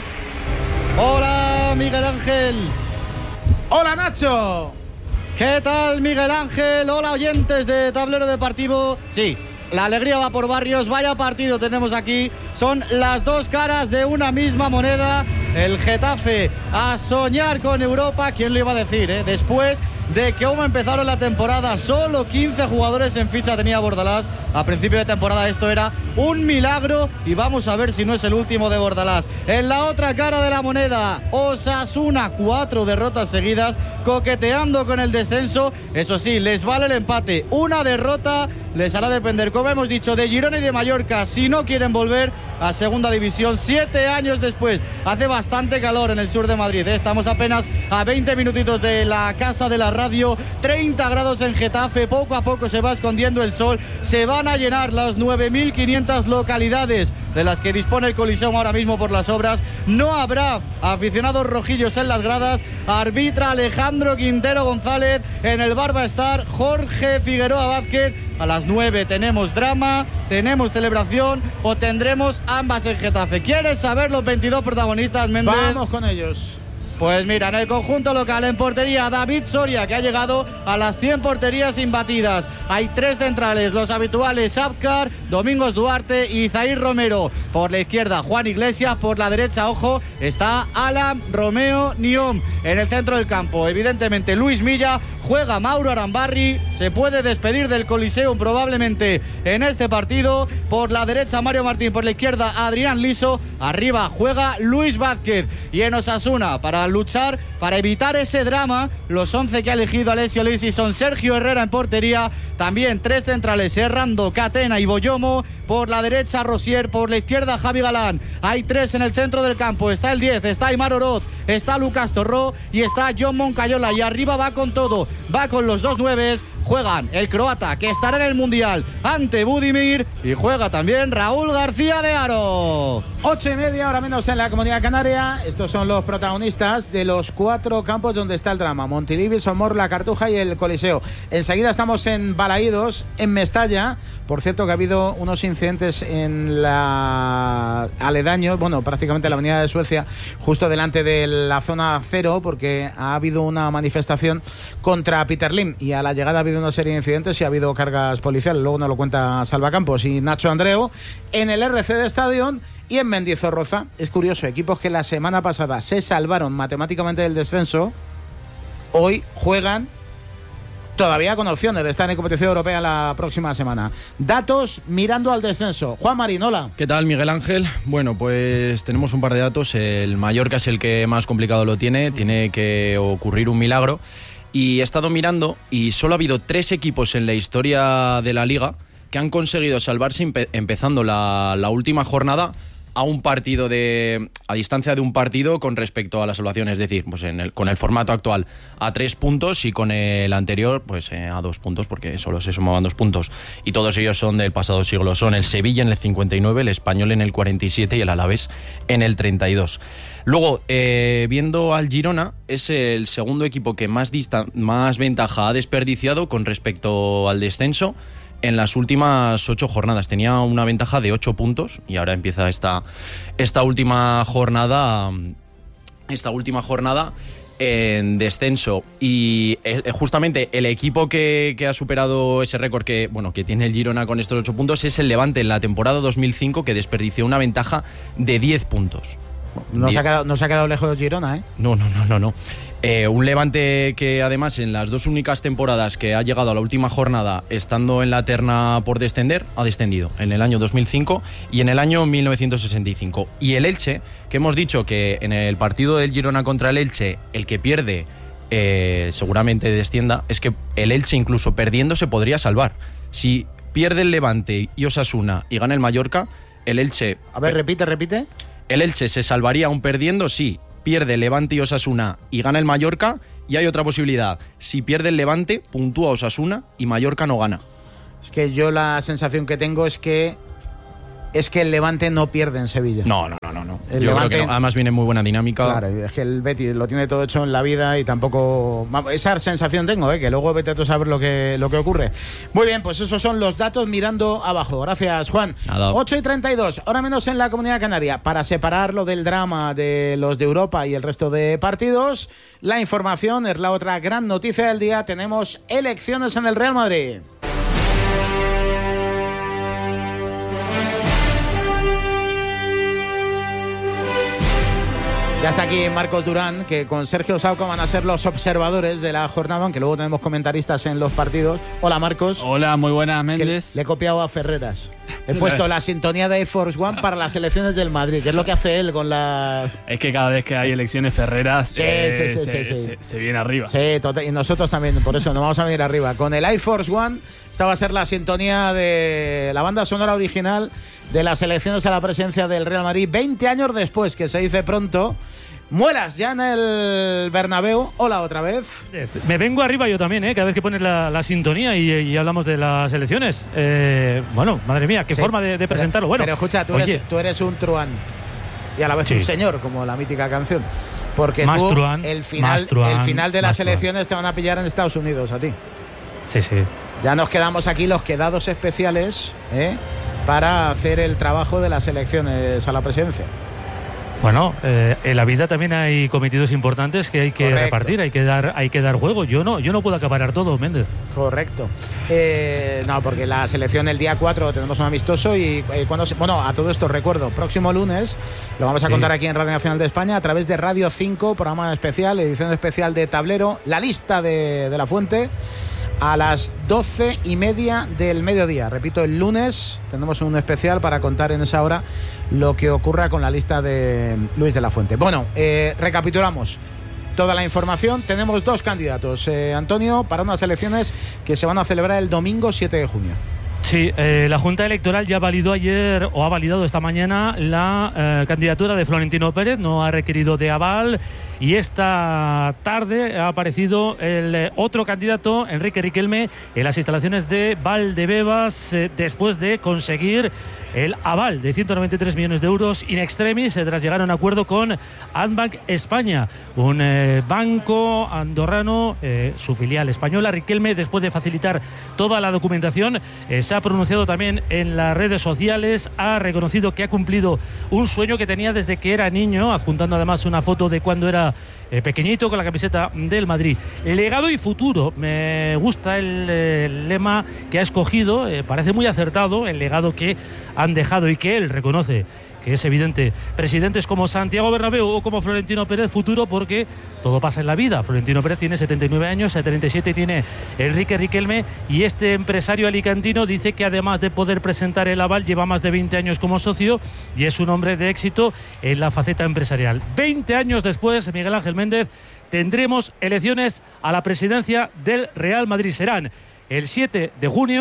Hola, Miguel Ángel. Hola, Nacho. ¿Qué tal, Miguel Ángel? Hola, oyentes de Tablero Deportivo. Sí, la alegría va por barrios. Vaya partido tenemos aquí. Son las dos caras de una misma moneda. El Getafe a soñar con Europa. ¿Quién lo iba a decir, Después de que como empezaron la temporada, solo 15 jugadores en ficha tenía Bordalás. A principio de temporada esto era un milagro, y vamos a ver si no es el último de Bordalás. En la otra cara de la moneda, Osasuna, 4 derrotas seguidas, coqueteando con el descenso. Eso sí, les vale el empate. Una derrota les hará depender, como hemos dicho, de Girona y de Mallorca si no quieren volver a segunda división 7 años después. Hace bastante calor en el sur de Madrid, Estamos apenas a 20 minutitos de la casa de la radio. 30 grados en Getafe, poco a poco se va escondiendo el sol. Se van a llenar las 9.500 localidades de las que dispone el Coliseum ahora mismo por las obras. No habrá aficionados rojillos en las gradas. Arbitra Alejandro Quintero González. En el bar va a estar Jorge Figueroa Vázquez. A las 9 tenemos drama, tenemos celebración o tendremos ambas en Getafe. ¿Quieres saber los 22 protagonistas, Méndez? Vamos con ellos. Pues mira, en el conjunto local, en portería, David Soria, que ha llegado a las 100 porterías imbatidas. Hay 3 centrales, los habituales Abkar, Domingos Duarte y Zair Romero. Por la izquierda, Juan Iglesias. Por la derecha, ojo, está Alan Romeo Niom. En el centro del campo, evidentemente, Luis Milla. Juega Mauro Arambarri. Se puede despedir del Coliseum probablemente en este partido. Por la derecha, Mario Martín. Por la izquierda, Adrián Liso. Arriba juega Luis Vázquez. Y en Osasuna, para luchar, para evitar ese drama, los 11 que ha elegido Alessio Lisi son Sergio Herrera en portería, también 3 centrales, Errando, Catena y Boyomo. Por la derecha, Rosier. Por la izquierda, Javi Galán. Hay 3 en el centro del campo. Está el 10, está Aimar Oroz, está Lucas Torró y está John Moncayola. Y arriba va con todo, va con los 2 nueves. Juegan el croata, que estará en el Mundial, ante Budimir, y juega también Raúl García de Haro. 8:30, ahora menos en la Comunidad Canaria. Estos son los protagonistas de los 4 campos donde está el drama: Montilivi, Somor, La Cartuja y el Coliseo. Enseguida estamos en Balaídos, en Mestalla. Por cierto, que ha habido unos incidentes en la aledaño, bueno, prácticamente en la avenida de Suecia, justo delante de la zona cero, porque ha habido una manifestación contra Peter Lim, y a la llegada ha habido una serie de incidentes y ha habido cargas policiales. Luego nos lo cuenta Salva Campos y Nacho Andreu. En el RC de Stadion y en Mendizorroza, es curioso, equipos que la semana pasada se salvaron matemáticamente del descenso, hoy juegan todavía con opciones de estar en competición europea la próxima semana. Datos mirando al descenso. Juan Marín, hola. ¿Qué tal, Miguel Ángel? Bueno, pues tenemos un par de datos. El Mallorca es el que más complicado lo tiene que ocurrir un milagro. Y he estado mirando y solo ha habido 3 equipos en la historia de la Liga que han conseguido salvarse empezando la última jornada a un partido a distancia de un partido con respecto a la salvación, es decir, pues con el formato actual a 3 puntos y con el anterior pues a 2 puntos, porque solo se sumaban 2 puntos, y todos ellos son del pasado siglo. Son el Sevilla en el 59, el Español en el 47 y el Alavés en el 32. Luego, viendo al Girona, es el segundo equipo que más ventaja ha desperdiciado con respecto al descenso en las últimas 8 jornadas. Tenía una ventaja de 8 puntos y ahora empieza esta última jornada en descenso. Y justamente el equipo que ha superado ese récord que tiene el Girona con estos 8 puntos es el Levante en la temporada 2005, que desperdició una ventaja de 10 puntos. No se ha quedado lejos de Girona, ¿eh? No. Un Levante que además en las 2 únicas temporadas que ha llegado a la última jornada estando en la terna por descender, ha descendido en el año 2005 y en el año 1965. Y el Elche, que hemos dicho que en el partido del Girona contra el Elche, el que pierde seguramente descienda, es que el Elche incluso perdiendo se podría salvar. Si pierde el Levante y Osasuna y gana el Mallorca, el Elche... A ver, repite. El Elche se salvaría aún perdiendo, sí. Pierde Levante y Osasuna y gana el Mallorca, y hay otra posibilidad: si pierde el Levante, puntúa Osasuna y Mallorca no gana. Es que yo la sensación que tengo es que el Levante no pierde en Sevilla. No. Yo creo que no. Además viene muy buena dinámica. Claro, es que el Betis lo tiene todo hecho en la vida y tampoco... Esa sensación tengo, que luego vete tú a saber lo que ocurre. Muy bien, pues esos son los datos mirando abajo. Gracias, Juan. Nada. 8:32, ahora menos en la Comunidad Canaria. Para separarlo del drama de los de Europa y el resto de partidos, la información es la otra gran noticia del día. Tenemos elecciones en el Real Madrid. Ya está aquí Marcos Durán, que con Sergio Sauco van a ser los observadores de la jornada, aunque luego tenemos comentaristas en los partidos. Hola, Marcos. Hola, muy buenas, Méndez. Le he copiado a Ferreras. He puesto la sintonía de Air Force One para las elecciones del Madrid, que es lo que hace él con la... Es que cada vez que hay elecciones Ferreras se viene arriba. Sí, total, y nosotros también, por eso nos vamos a venir arriba. Con el Air Force One, esta va a ser la sintonía de la banda sonora original de las elecciones a la presidencia del Real Madrid, 20 años después, que se dice pronto. Muelas ya en el Bernabéu. Hola otra vez. Me vengo arriba yo también, cada vez que pones la sintonía y hablamos de las elecciones. Bueno, madre mía, qué forma de presentarlo. Bueno, pero escucha, tú eres un truán y a la vez un señor, como la mítica canción. Porque más tú, truán, el final de las elecciones te van a pillar en Estados Unidos a ti. Sí. Ya nos quedamos aquí los quedados especiales para hacer el trabajo de las elecciones a la presidencia. Bueno, en la vida también hay cometidos importantes que hay que repartir, hay que dar juego. Yo no puedo acaparar todo, Méndez. Correcto. No, porque la selección el día 4 tenemos un amistoso y a todo esto recuerdo, próximo lunes lo vamos a contar aquí en Radio Nacional de España a través de Radio 5, programa especial, edición especial de Tablero, la lista de La Fuente. A las 12:30 del mediodía. Repito, el lunes tenemos un especial para contar en esa hora lo que ocurra con la lista de Luis de la Fuente. Bueno, recapitulamos toda la información. Tenemos 2 candidatos, Antonio, para unas elecciones que se van a celebrar el domingo 7 de junio. Sí, la Junta Electoral ya validó ayer o ha validado esta mañana la candidatura de Florentino Pérez, no ha requerido de aval, y esta tarde ha aparecido el otro candidato, Enrique Riquelme, en las instalaciones de Valdebebas, después de conseguir el aval de 193 millones de euros in extremis tras llegar a un acuerdo con Andbank España, un banco andorrano, su filial española. Riquelme, después de facilitar toda la documentación, se ha pronunciado también en las redes sociales, ha reconocido que ha cumplido un sueño que tenía desde que era niño, adjuntando además una foto de cuando era pequeñito con la camiseta del Madrid. Legado y futuro, me gusta el lema que ha escogido, parece muy acertado el legado que han dejado y que él reconoce que es evidente. Presidentes como Santiago Bernabéu o como Florentino Pérez, futuro, porque todo pasa en la vida. Florentino Pérez tiene 79 años, 37 tiene Enrique Riquelme, y este empresario alicantino dice que además de poder presentar el aval, lleva más de 20 años como socio y es un hombre de éxito en la faceta empresarial. 20 años después, Miguel Ángel Méndez, tendremos elecciones a la presidencia del Real Madrid. Serán el 7 de junio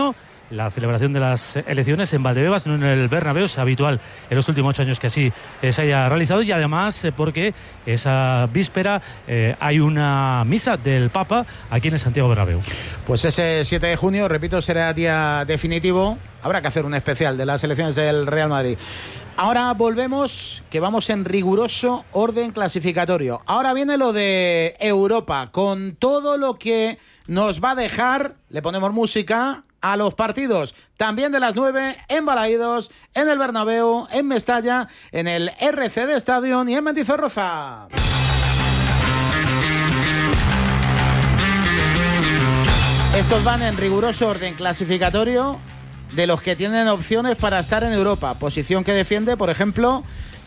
la celebración de las elecciones en Valdebebas, no en el Bernabéu. Es habitual en los últimos 8 años que así se haya realizado, y además porque esa víspera hay una misa del Papa aquí en el Santiago Bernabéu. Pues ese 7 de junio, repito, será día definitivo. Habrá que hacer un especial de las elecciones del Real Madrid. Ahora volvemos, que vamos en riguroso orden clasificatorio. Ahora viene lo de Europa, con todo lo que nos va a dejar. Le ponemos música a los partidos también de las 9 en Balaídos, en el Bernabéu, en Mestalla, en el RCD Stadium y en Mendizorroza. Estos van en riguroso orden clasificatorio de los que tienen opciones para estar en Europa. Posición que defiende, por ejemplo,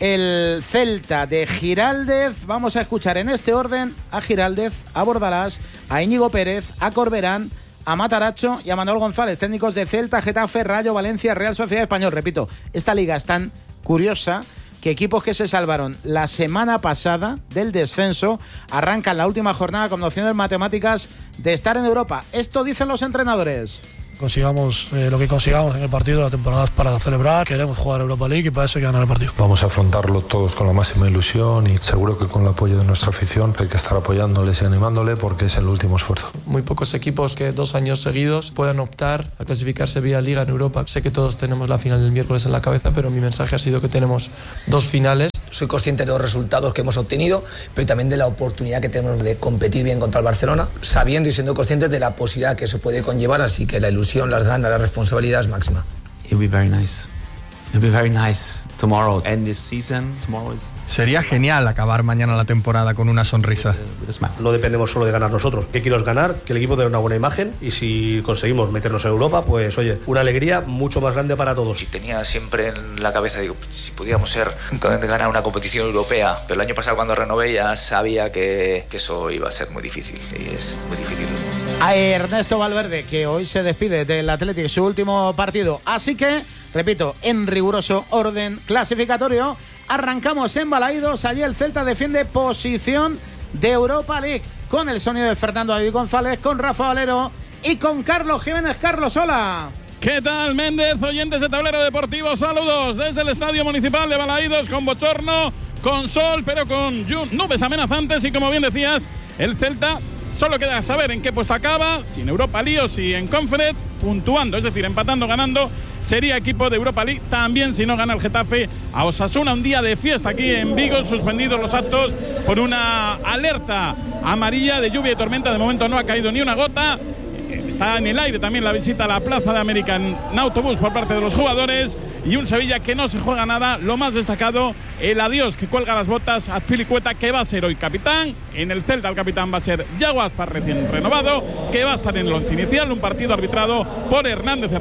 el Celta de Giraldez. Vamos a escuchar en este orden a Giraldez, a Bordalás, a Íñigo Pérez, a Corberán, a Mataracho y a Manuel González, técnicos de Celta, Getafe, Rayo, Valencia, Real Sociedad Español. Repito, esta liga es tan curiosa que equipos que se salvaron la semana pasada del descenso arrancan la última jornada con opciones matemáticas de estar en Europa. Esto dicen los entrenadores. Consigamos lo que consigamos en el partido, la temporada es para celebrar, queremos jugar Europa League y para eso hay que ganar el partido. Vamos a afrontarlo todos con la máxima ilusión y seguro que con el apoyo de nuestra afición hay que estar apoyándoles y animándole porque es el último esfuerzo. Muy pocos equipos que 2 años seguidos puedan optar a clasificarse vía Liga en Europa. Sé que todos tenemos la final del miércoles en la cabeza, pero mi mensaje ha sido que tenemos 2 finales. Soy consciente de los resultados que hemos obtenido, pero también de la oportunidad que tenemos de competir bien contra el Barcelona, sabiendo y siendo conscientes de la posibilidad que eso puede conllevar, así que la ilusión, las ganas, la responsabilidad es máxima. It'll be very nice. It'll be very nice tomorrow. End this season. Tomorrow is... Sería genial acabar mañana la temporada con una sonrisa. No dependemos solo de ganar nosotros. ¿Qué quiero es ganar? Que el equipo dé una buena imagen y si conseguimos meternos en Europa, pues oye, una alegría mucho más grande para todos. Y tenía siempre en la cabeza, digo, si pudiéramos ganar una competición europea, pero el año pasado cuando renové ya sabía que eso iba a ser muy difícil y es muy difícil. A Ernesto Valverde, que hoy se despide del Athletic, su último partido. Así que, repito, en riguroso orden clasificatorio, arrancamos en Balaídos. Allí el Celta defiende posición de Europa League, con el sonido de Fernando David González, con Rafa Valero y con Carlos Jiménez. Carlos, hola. ¿Qué tal, Méndez? Oyentes de Tablero Deportivo, saludos desde el Estadio Municipal de Balaídos, con bochorno, con sol, pero con nubes amenazantes. Y como bien decías, el Celta solo queda saber en qué puesto acaba, si en Europa League o si en Conference, puntuando, es decir, empatando, ganando, sería equipo de Europa League. También si no gana el Getafe a Osasuna, un día de fiesta aquí en Vigo, suspendidos los actos por una alerta amarilla de lluvia y tormenta. De momento no ha caído ni una gota. Está en el aire también la visita a la Plaza de América en autobús por parte de los jugadores. Y un Sevilla que no se juega nada. Lo más destacado, el adiós que cuelga las botas a Azpilicueta, que va a ser hoy capitán. En el Celta el capitán va a ser Yago Aspas, recién renovado, que va a estar en el once inicial, un partido arbitrado por Hernández.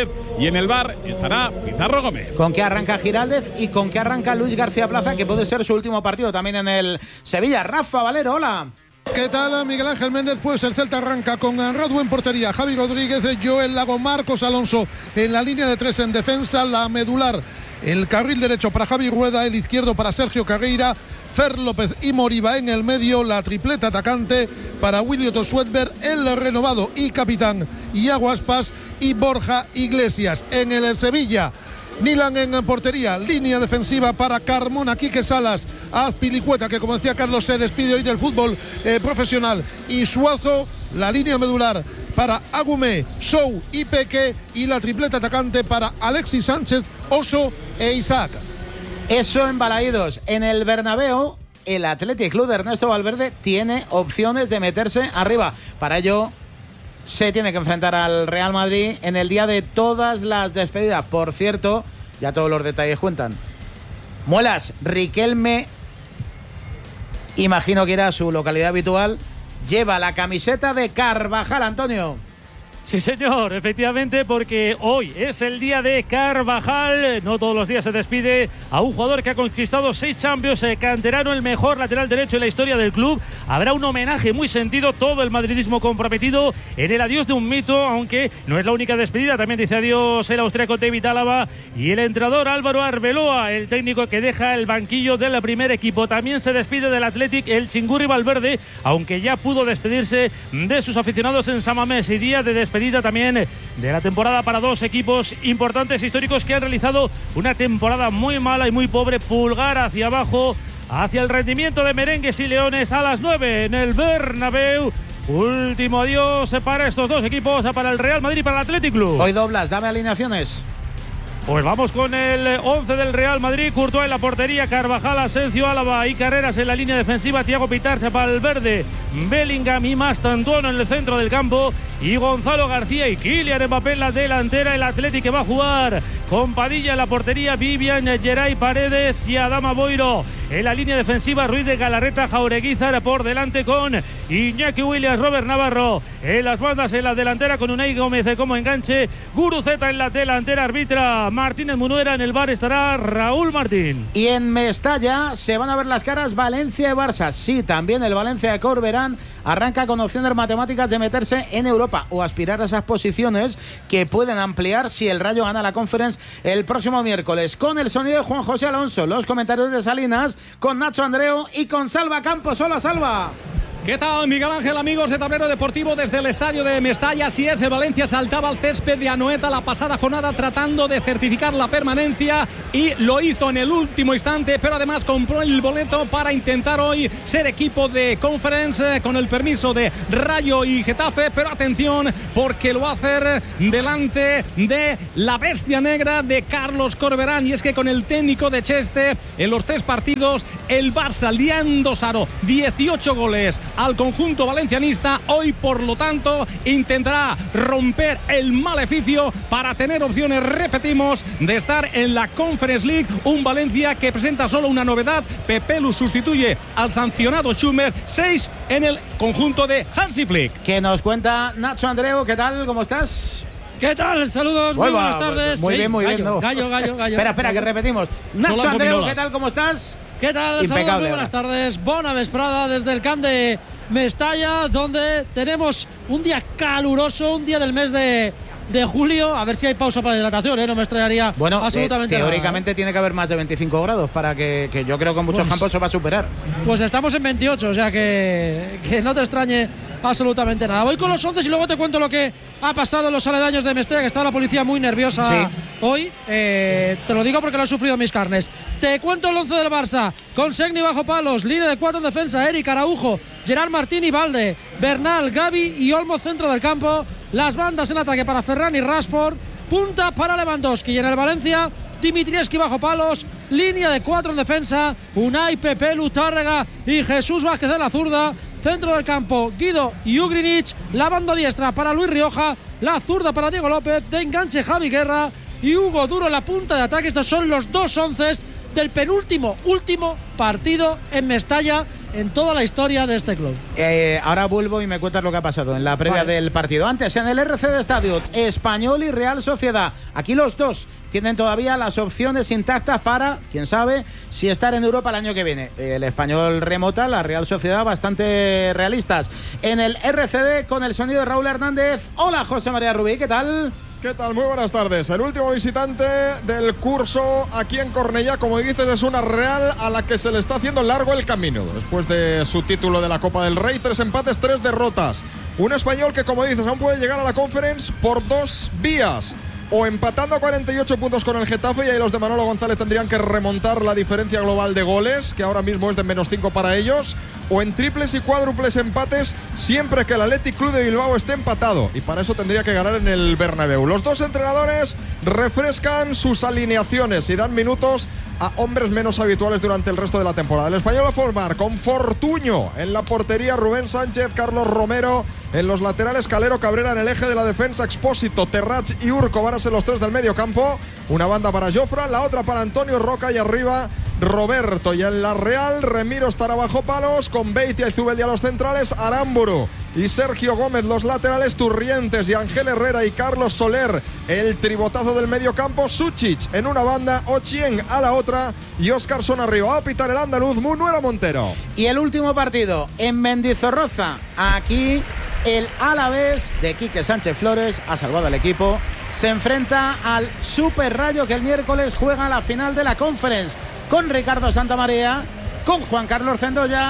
Y en el VAR estará Pizarro Gómez. ¿Con qué arranca Giraldez y con qué arranca Luis García Plaza, que puede ser su último partido también en el Sevilla? Rafa Valero, hola. ¿Qué tal, Miguel Ángel Méndez? Pues el Celta arranca con Radu en portería, Javi Rodríguez, Joel Lago, Marcos Alonso en la línea de 3 en defensa, la medular, el carril derecho para Javi Rueda, el izquierdo para Sergio Carreira, Fer López y Moriba en el medio, la tripleta atacante para Willy Otto Sweatberg, el renovado y capitán Iago Aspas y Borja Iglesias. En el Sevilla, Nilan en portería, línea defensiva para Carmona, Quique Salas, Azpilicueta, que como decía Carlos se despide hoy del fútbol profesional, y Suazo, la línea medular para Agumé, Sou y Peque, y la tripleta atacante para Alexis Sánchez, Oso e Isaac. Eso en Balaídos. En el Bernabéu, el Athletic Club de Ernesto Valverde tiene opciones de meterse arriba. Para ello se tiene que enfrentar al Real Madrid en el día de todas las despedidas. Por cierto, ya todos los detalles cuentan. Muelas, Riquelme, imagino que irá a su localidad habitual, lleva la camiseta de Carvajal, Antonio. Sí, señor, efectivamente, porque hoy es el día de Carvajal. No todos los días se despide a un jugador que ha conquistado 6 Champions, canterano, el mejor lateral derecho en la historia del club. Habrá un homenaje muy sentido, todo el madridismo comprometido en el adiós de un mito, aunque no es la única despedida. También dice adiós el austríaco David Álava y el entrenador Álvaro Arbeloa, el técnico que deja el banquillo del primer equipo. También se despide del Athletic el Chingurri Valverde, aunque ya pudo despedirse de sus aficionados en San Mamés. Y día de despedida despedida también de la temporada para dos equipos importantes históricos que han realizado una temporada muy mala y muy pobre. Pulgar hacia abajo, hacia el rendimiento de Merengues y Leones a las 9 en el Bernabéu. Último adiós para estos dos equipos, para el Real Madrid y para el Athletic Club. Hoy doblas, dame alineaciones. Pues vamos con el 11 del Real Madrid. Courtois en la portería, Carvajal, Asensio, Álava y Carreras en la línea defensiva, Thiago Pitarsa para el verde, Bellingham y Mastantuono en el centro del campo y Gonzalo García y Kylian Mbappé en la delantera. El Athletic que va a jugar con Padilla en la portería, Vivian, Geray Paredes y Adama Boiro en la línea defensiva, Ruiz de Galarreta, Jaureguizar por delante con Iñaki Williams, Robert Navarro en las bandas, en la delantera con Unai Gómez como enganche, Guruceta en la delantera, arbitra Martínez Munuera, en el bar estará Raúl Martín. Y en Mestalla se van a ver las caras Valencia y Barça. Sí, también el Valencia de Corberán arranca con opciones matemáticas de meterse en Europa o aspirar a esas posiciones que pueden ampliar si el Rayo gana la Conference el próximo miércoles. Con el sonido de Juan José Alonso, los comentarios de Salinas, con Nacho Andreu y con Salva Campos. Hola, Salva. ¿Qué tal, Miguel Ángel, amigos de Tablero Deportivo desde el estadio de Mestalla? Así es, el Valencia saltaba al césped de Anoeta la pasada jornada tratando de certificar la permanencia y lo hizo en el último instante, pero además compró el boleto para intentar hoy ser equipo de Conference con el permiso de Rayo y Getafe, pero atención porque lo va a hacer delante de la bestia negra de Carlos Corberán, y es que con el técnico de Cheste en los 3 partidos el Barça le ha endosado 18 goles al conjunto valencianista. Hoy, por lo tanto, intentará romper el maleficio para tener opciones, repetimos, de estar en la Conference League. Un Valencia que presenta solo una novedad: Pepelu sustituye al sancionado Schumer. 6 en el conjunto de Hansi Flick. Que nos cuenta Nacho Andreu. ¿Qué tal? ¿Cómo estás? ¿Qué tal? Saludos, muy buenas tardes. Muy bien, muy bien. Gallo. Espera, que repetimos. Nacho Andreu, ¿qué tal? ¿Cómo estás? ¿Qué tal? Impecable. Saludos, muy buenas tardes. Bona vesprada desde el camp de Mestalla, donde tenemos un día caluroso, un día del mes de julio. A ver si hay pausa para hidratación, no me extrañaría absolutamente teóricamente nada. Tiene que haber más de 25 grados para que yo creo que en muchos campos se va a superar. Pues estamos en 28, o sea que no te extrañe absolutamente nada. Voy con los 11 y luego te cuento lo que ha pasado en los aledaños de Mestalla, que estaba la policía muy nerviosa hoy. Te lo digo porque lo he sufrido en mis carnes. Te cuento el 11 del Barça, con Segni bajo palos, línea de 4 en defensa, Eric Araujo, Gerard Martín y Valde, Bernal, Gavi y Olmo centro del campo. Las bandas en ataque para Ferran y Rashford, punta para Lewandowski, y en el Valencia Dimitrievski bajo palos, línea de 4 en defensa, Unai, Pepelu, Tárrega y Jesús Vázquez de la zurda. Centro del campo, Guido y Ugrinic, la banda diestra para Luis Rioja, la zurda para Diego López, de enganche Javi Guerra y Hugo Duro en la punta de ataque. Estos son los 2 onces del último partido en Mestalla en toda la historia de este club. Ahora vuelvo y me cuentas lo que ha pasado en la previa del partido. Antes, en el RCD Stadium, Español y Real Sociedad. Aquí los dos tienen todavía las opciones intactas para, quién sabe, si estar en Europa el año que viene. El Español remota, la Real Sociedad bastante realistas. En el RCD, con el sonido de Raúl Hernández. Hola, José María Rubí, ¿qué tal? ¿Qué tal? Muy buenas tardes. El último visitante del curso aquí en Cornellá, como dices, es una Real a la que se le está haciendo largo el camino. Después de su título de la Copa del Rey, 3 empates, 3 derrotas. Un Español que, como dices, aún puede llegar a la Conference por 2 vías. O empatando a 48 puntos con el Getafe, y ahí los de Manolo González tendrían que remontar la diferencia global de goles, que ahora mismo es de -5 para ellos, o en triples y cuádruples empates siempre que el Athletic Club de Bilbao esté empatado, y para eso tendría que ganar en el Bernabéu. Los dos entrenadores refrescan sus alineaciones y dan minutos a hombres menos habituales durante el resto de la temporada. El Español a formar con Fortuño en la portería, Rubén Sánchez, Carlos Romero en los laterales, Calero, Cabrera en el eje de la defensa, Expósito, Terrach y Urco van a ser los 3 del medio campo. Una banda para Jofra, la otra para Antonio Roca, y arriba Roberto. Y en la Real, Remiro estará bajo palos con Beitia y Zubeldia los centrales, Aramburu y Sergio Gómez los laterales, Turrientes y Ángel Herrera y Carlos Soler el tribotazo del medio campo, Suchic en una banda, Ochieng a la otra y Óscarson arriba. Va a pitar el andaluz Munuera Montero. Y el último partido en Mendizorroza. Aquí el Alavés de Quique Sánchez Flores ha salvado al equipo. Se enfrenta al Super Rayo, que el miércoles juega la final de la Conference, con Ricardo Santamaría, con Juan Carlos Zendoya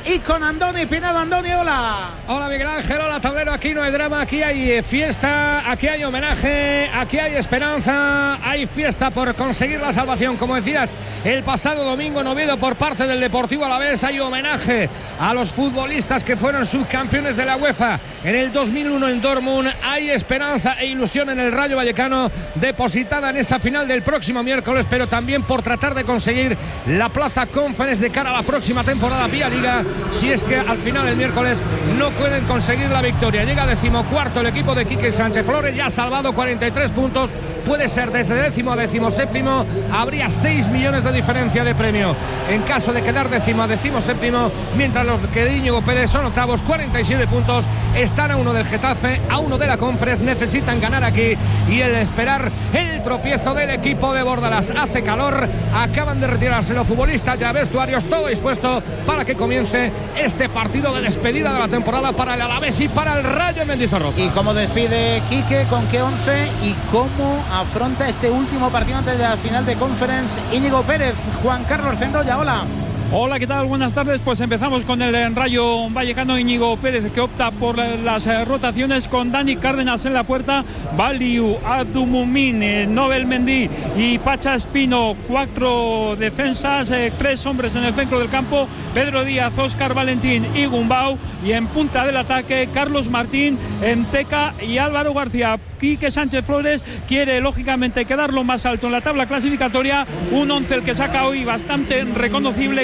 y con Andoni Pinedo. Andoni, hola. Hola Miguel Ángel, hola tablero. Aquí no hay drama, aquí hay fiesta, aquí hay homenaje, aquí hay esperanza, hay fiesta por conseguir la salvación. Como decías, el pasado domingo en Oviedo por parte del Deportivo Alavés hay homenaje a los futbolistas que fueron subcampeones de la UEFA en el 2001 en Dortmund. Hay esperanza e ilusión en el Rayo Vallecano depositada en esa final del próximo miércoles, pero también por tratar de conseguir la plaza Conference de cara a la próxima temporada vía Liga, si es que al final el miércoles no pueden conseguir la victoria. Llega 14º el equipo de Quique Sánchez Flores, ya ha salvado 43 puntos, puede ser desde 10º a 17º, habría 6 millones de diferencia de premio en caso de quedar 10º a 17º, mientras los que de Íñigo Pérez son octavos, 47 puntos, están a 1 del Getafe, a 1 de la Conference, necesitan ganar aquí y el esperar el tropiezo del equipo de Bordalás. Hace calor, acaban de retirarse los futbolistas, ya vestuarios, todo dispuesto para que comience este partido de despedida de la temporada para el Alavés y para el Rayo en Mendizorroza. ¿Y cómo despide Quique? ¿Con qué 11? ¿Y cómo afronta este último partido antes de la final de Conference Íñigo Pérez? Juan Carlos Zendoya, hola. Hola, ¿qué tal? Buenas tardes. Pues empezamos con el Rayo Vallecano. Íñigo Pérez, que opta por las rotaciones con Dani Cárdenas en la puerta, Baliu, Abdumumin, Nobel Mendy y Pacha Espino. 4 defensas, 3 hombres en el centro del campo, Pedro Díaz, Óscar Valentín y Gumbau, y en punta del ataque Carlos Martín, Enteca y Álvaro García. Quique Sánchez Flores quiere lógicamente quedar lo más alto en la tabla clasificatoria, un 11 el que saca hoy bastante reconocible,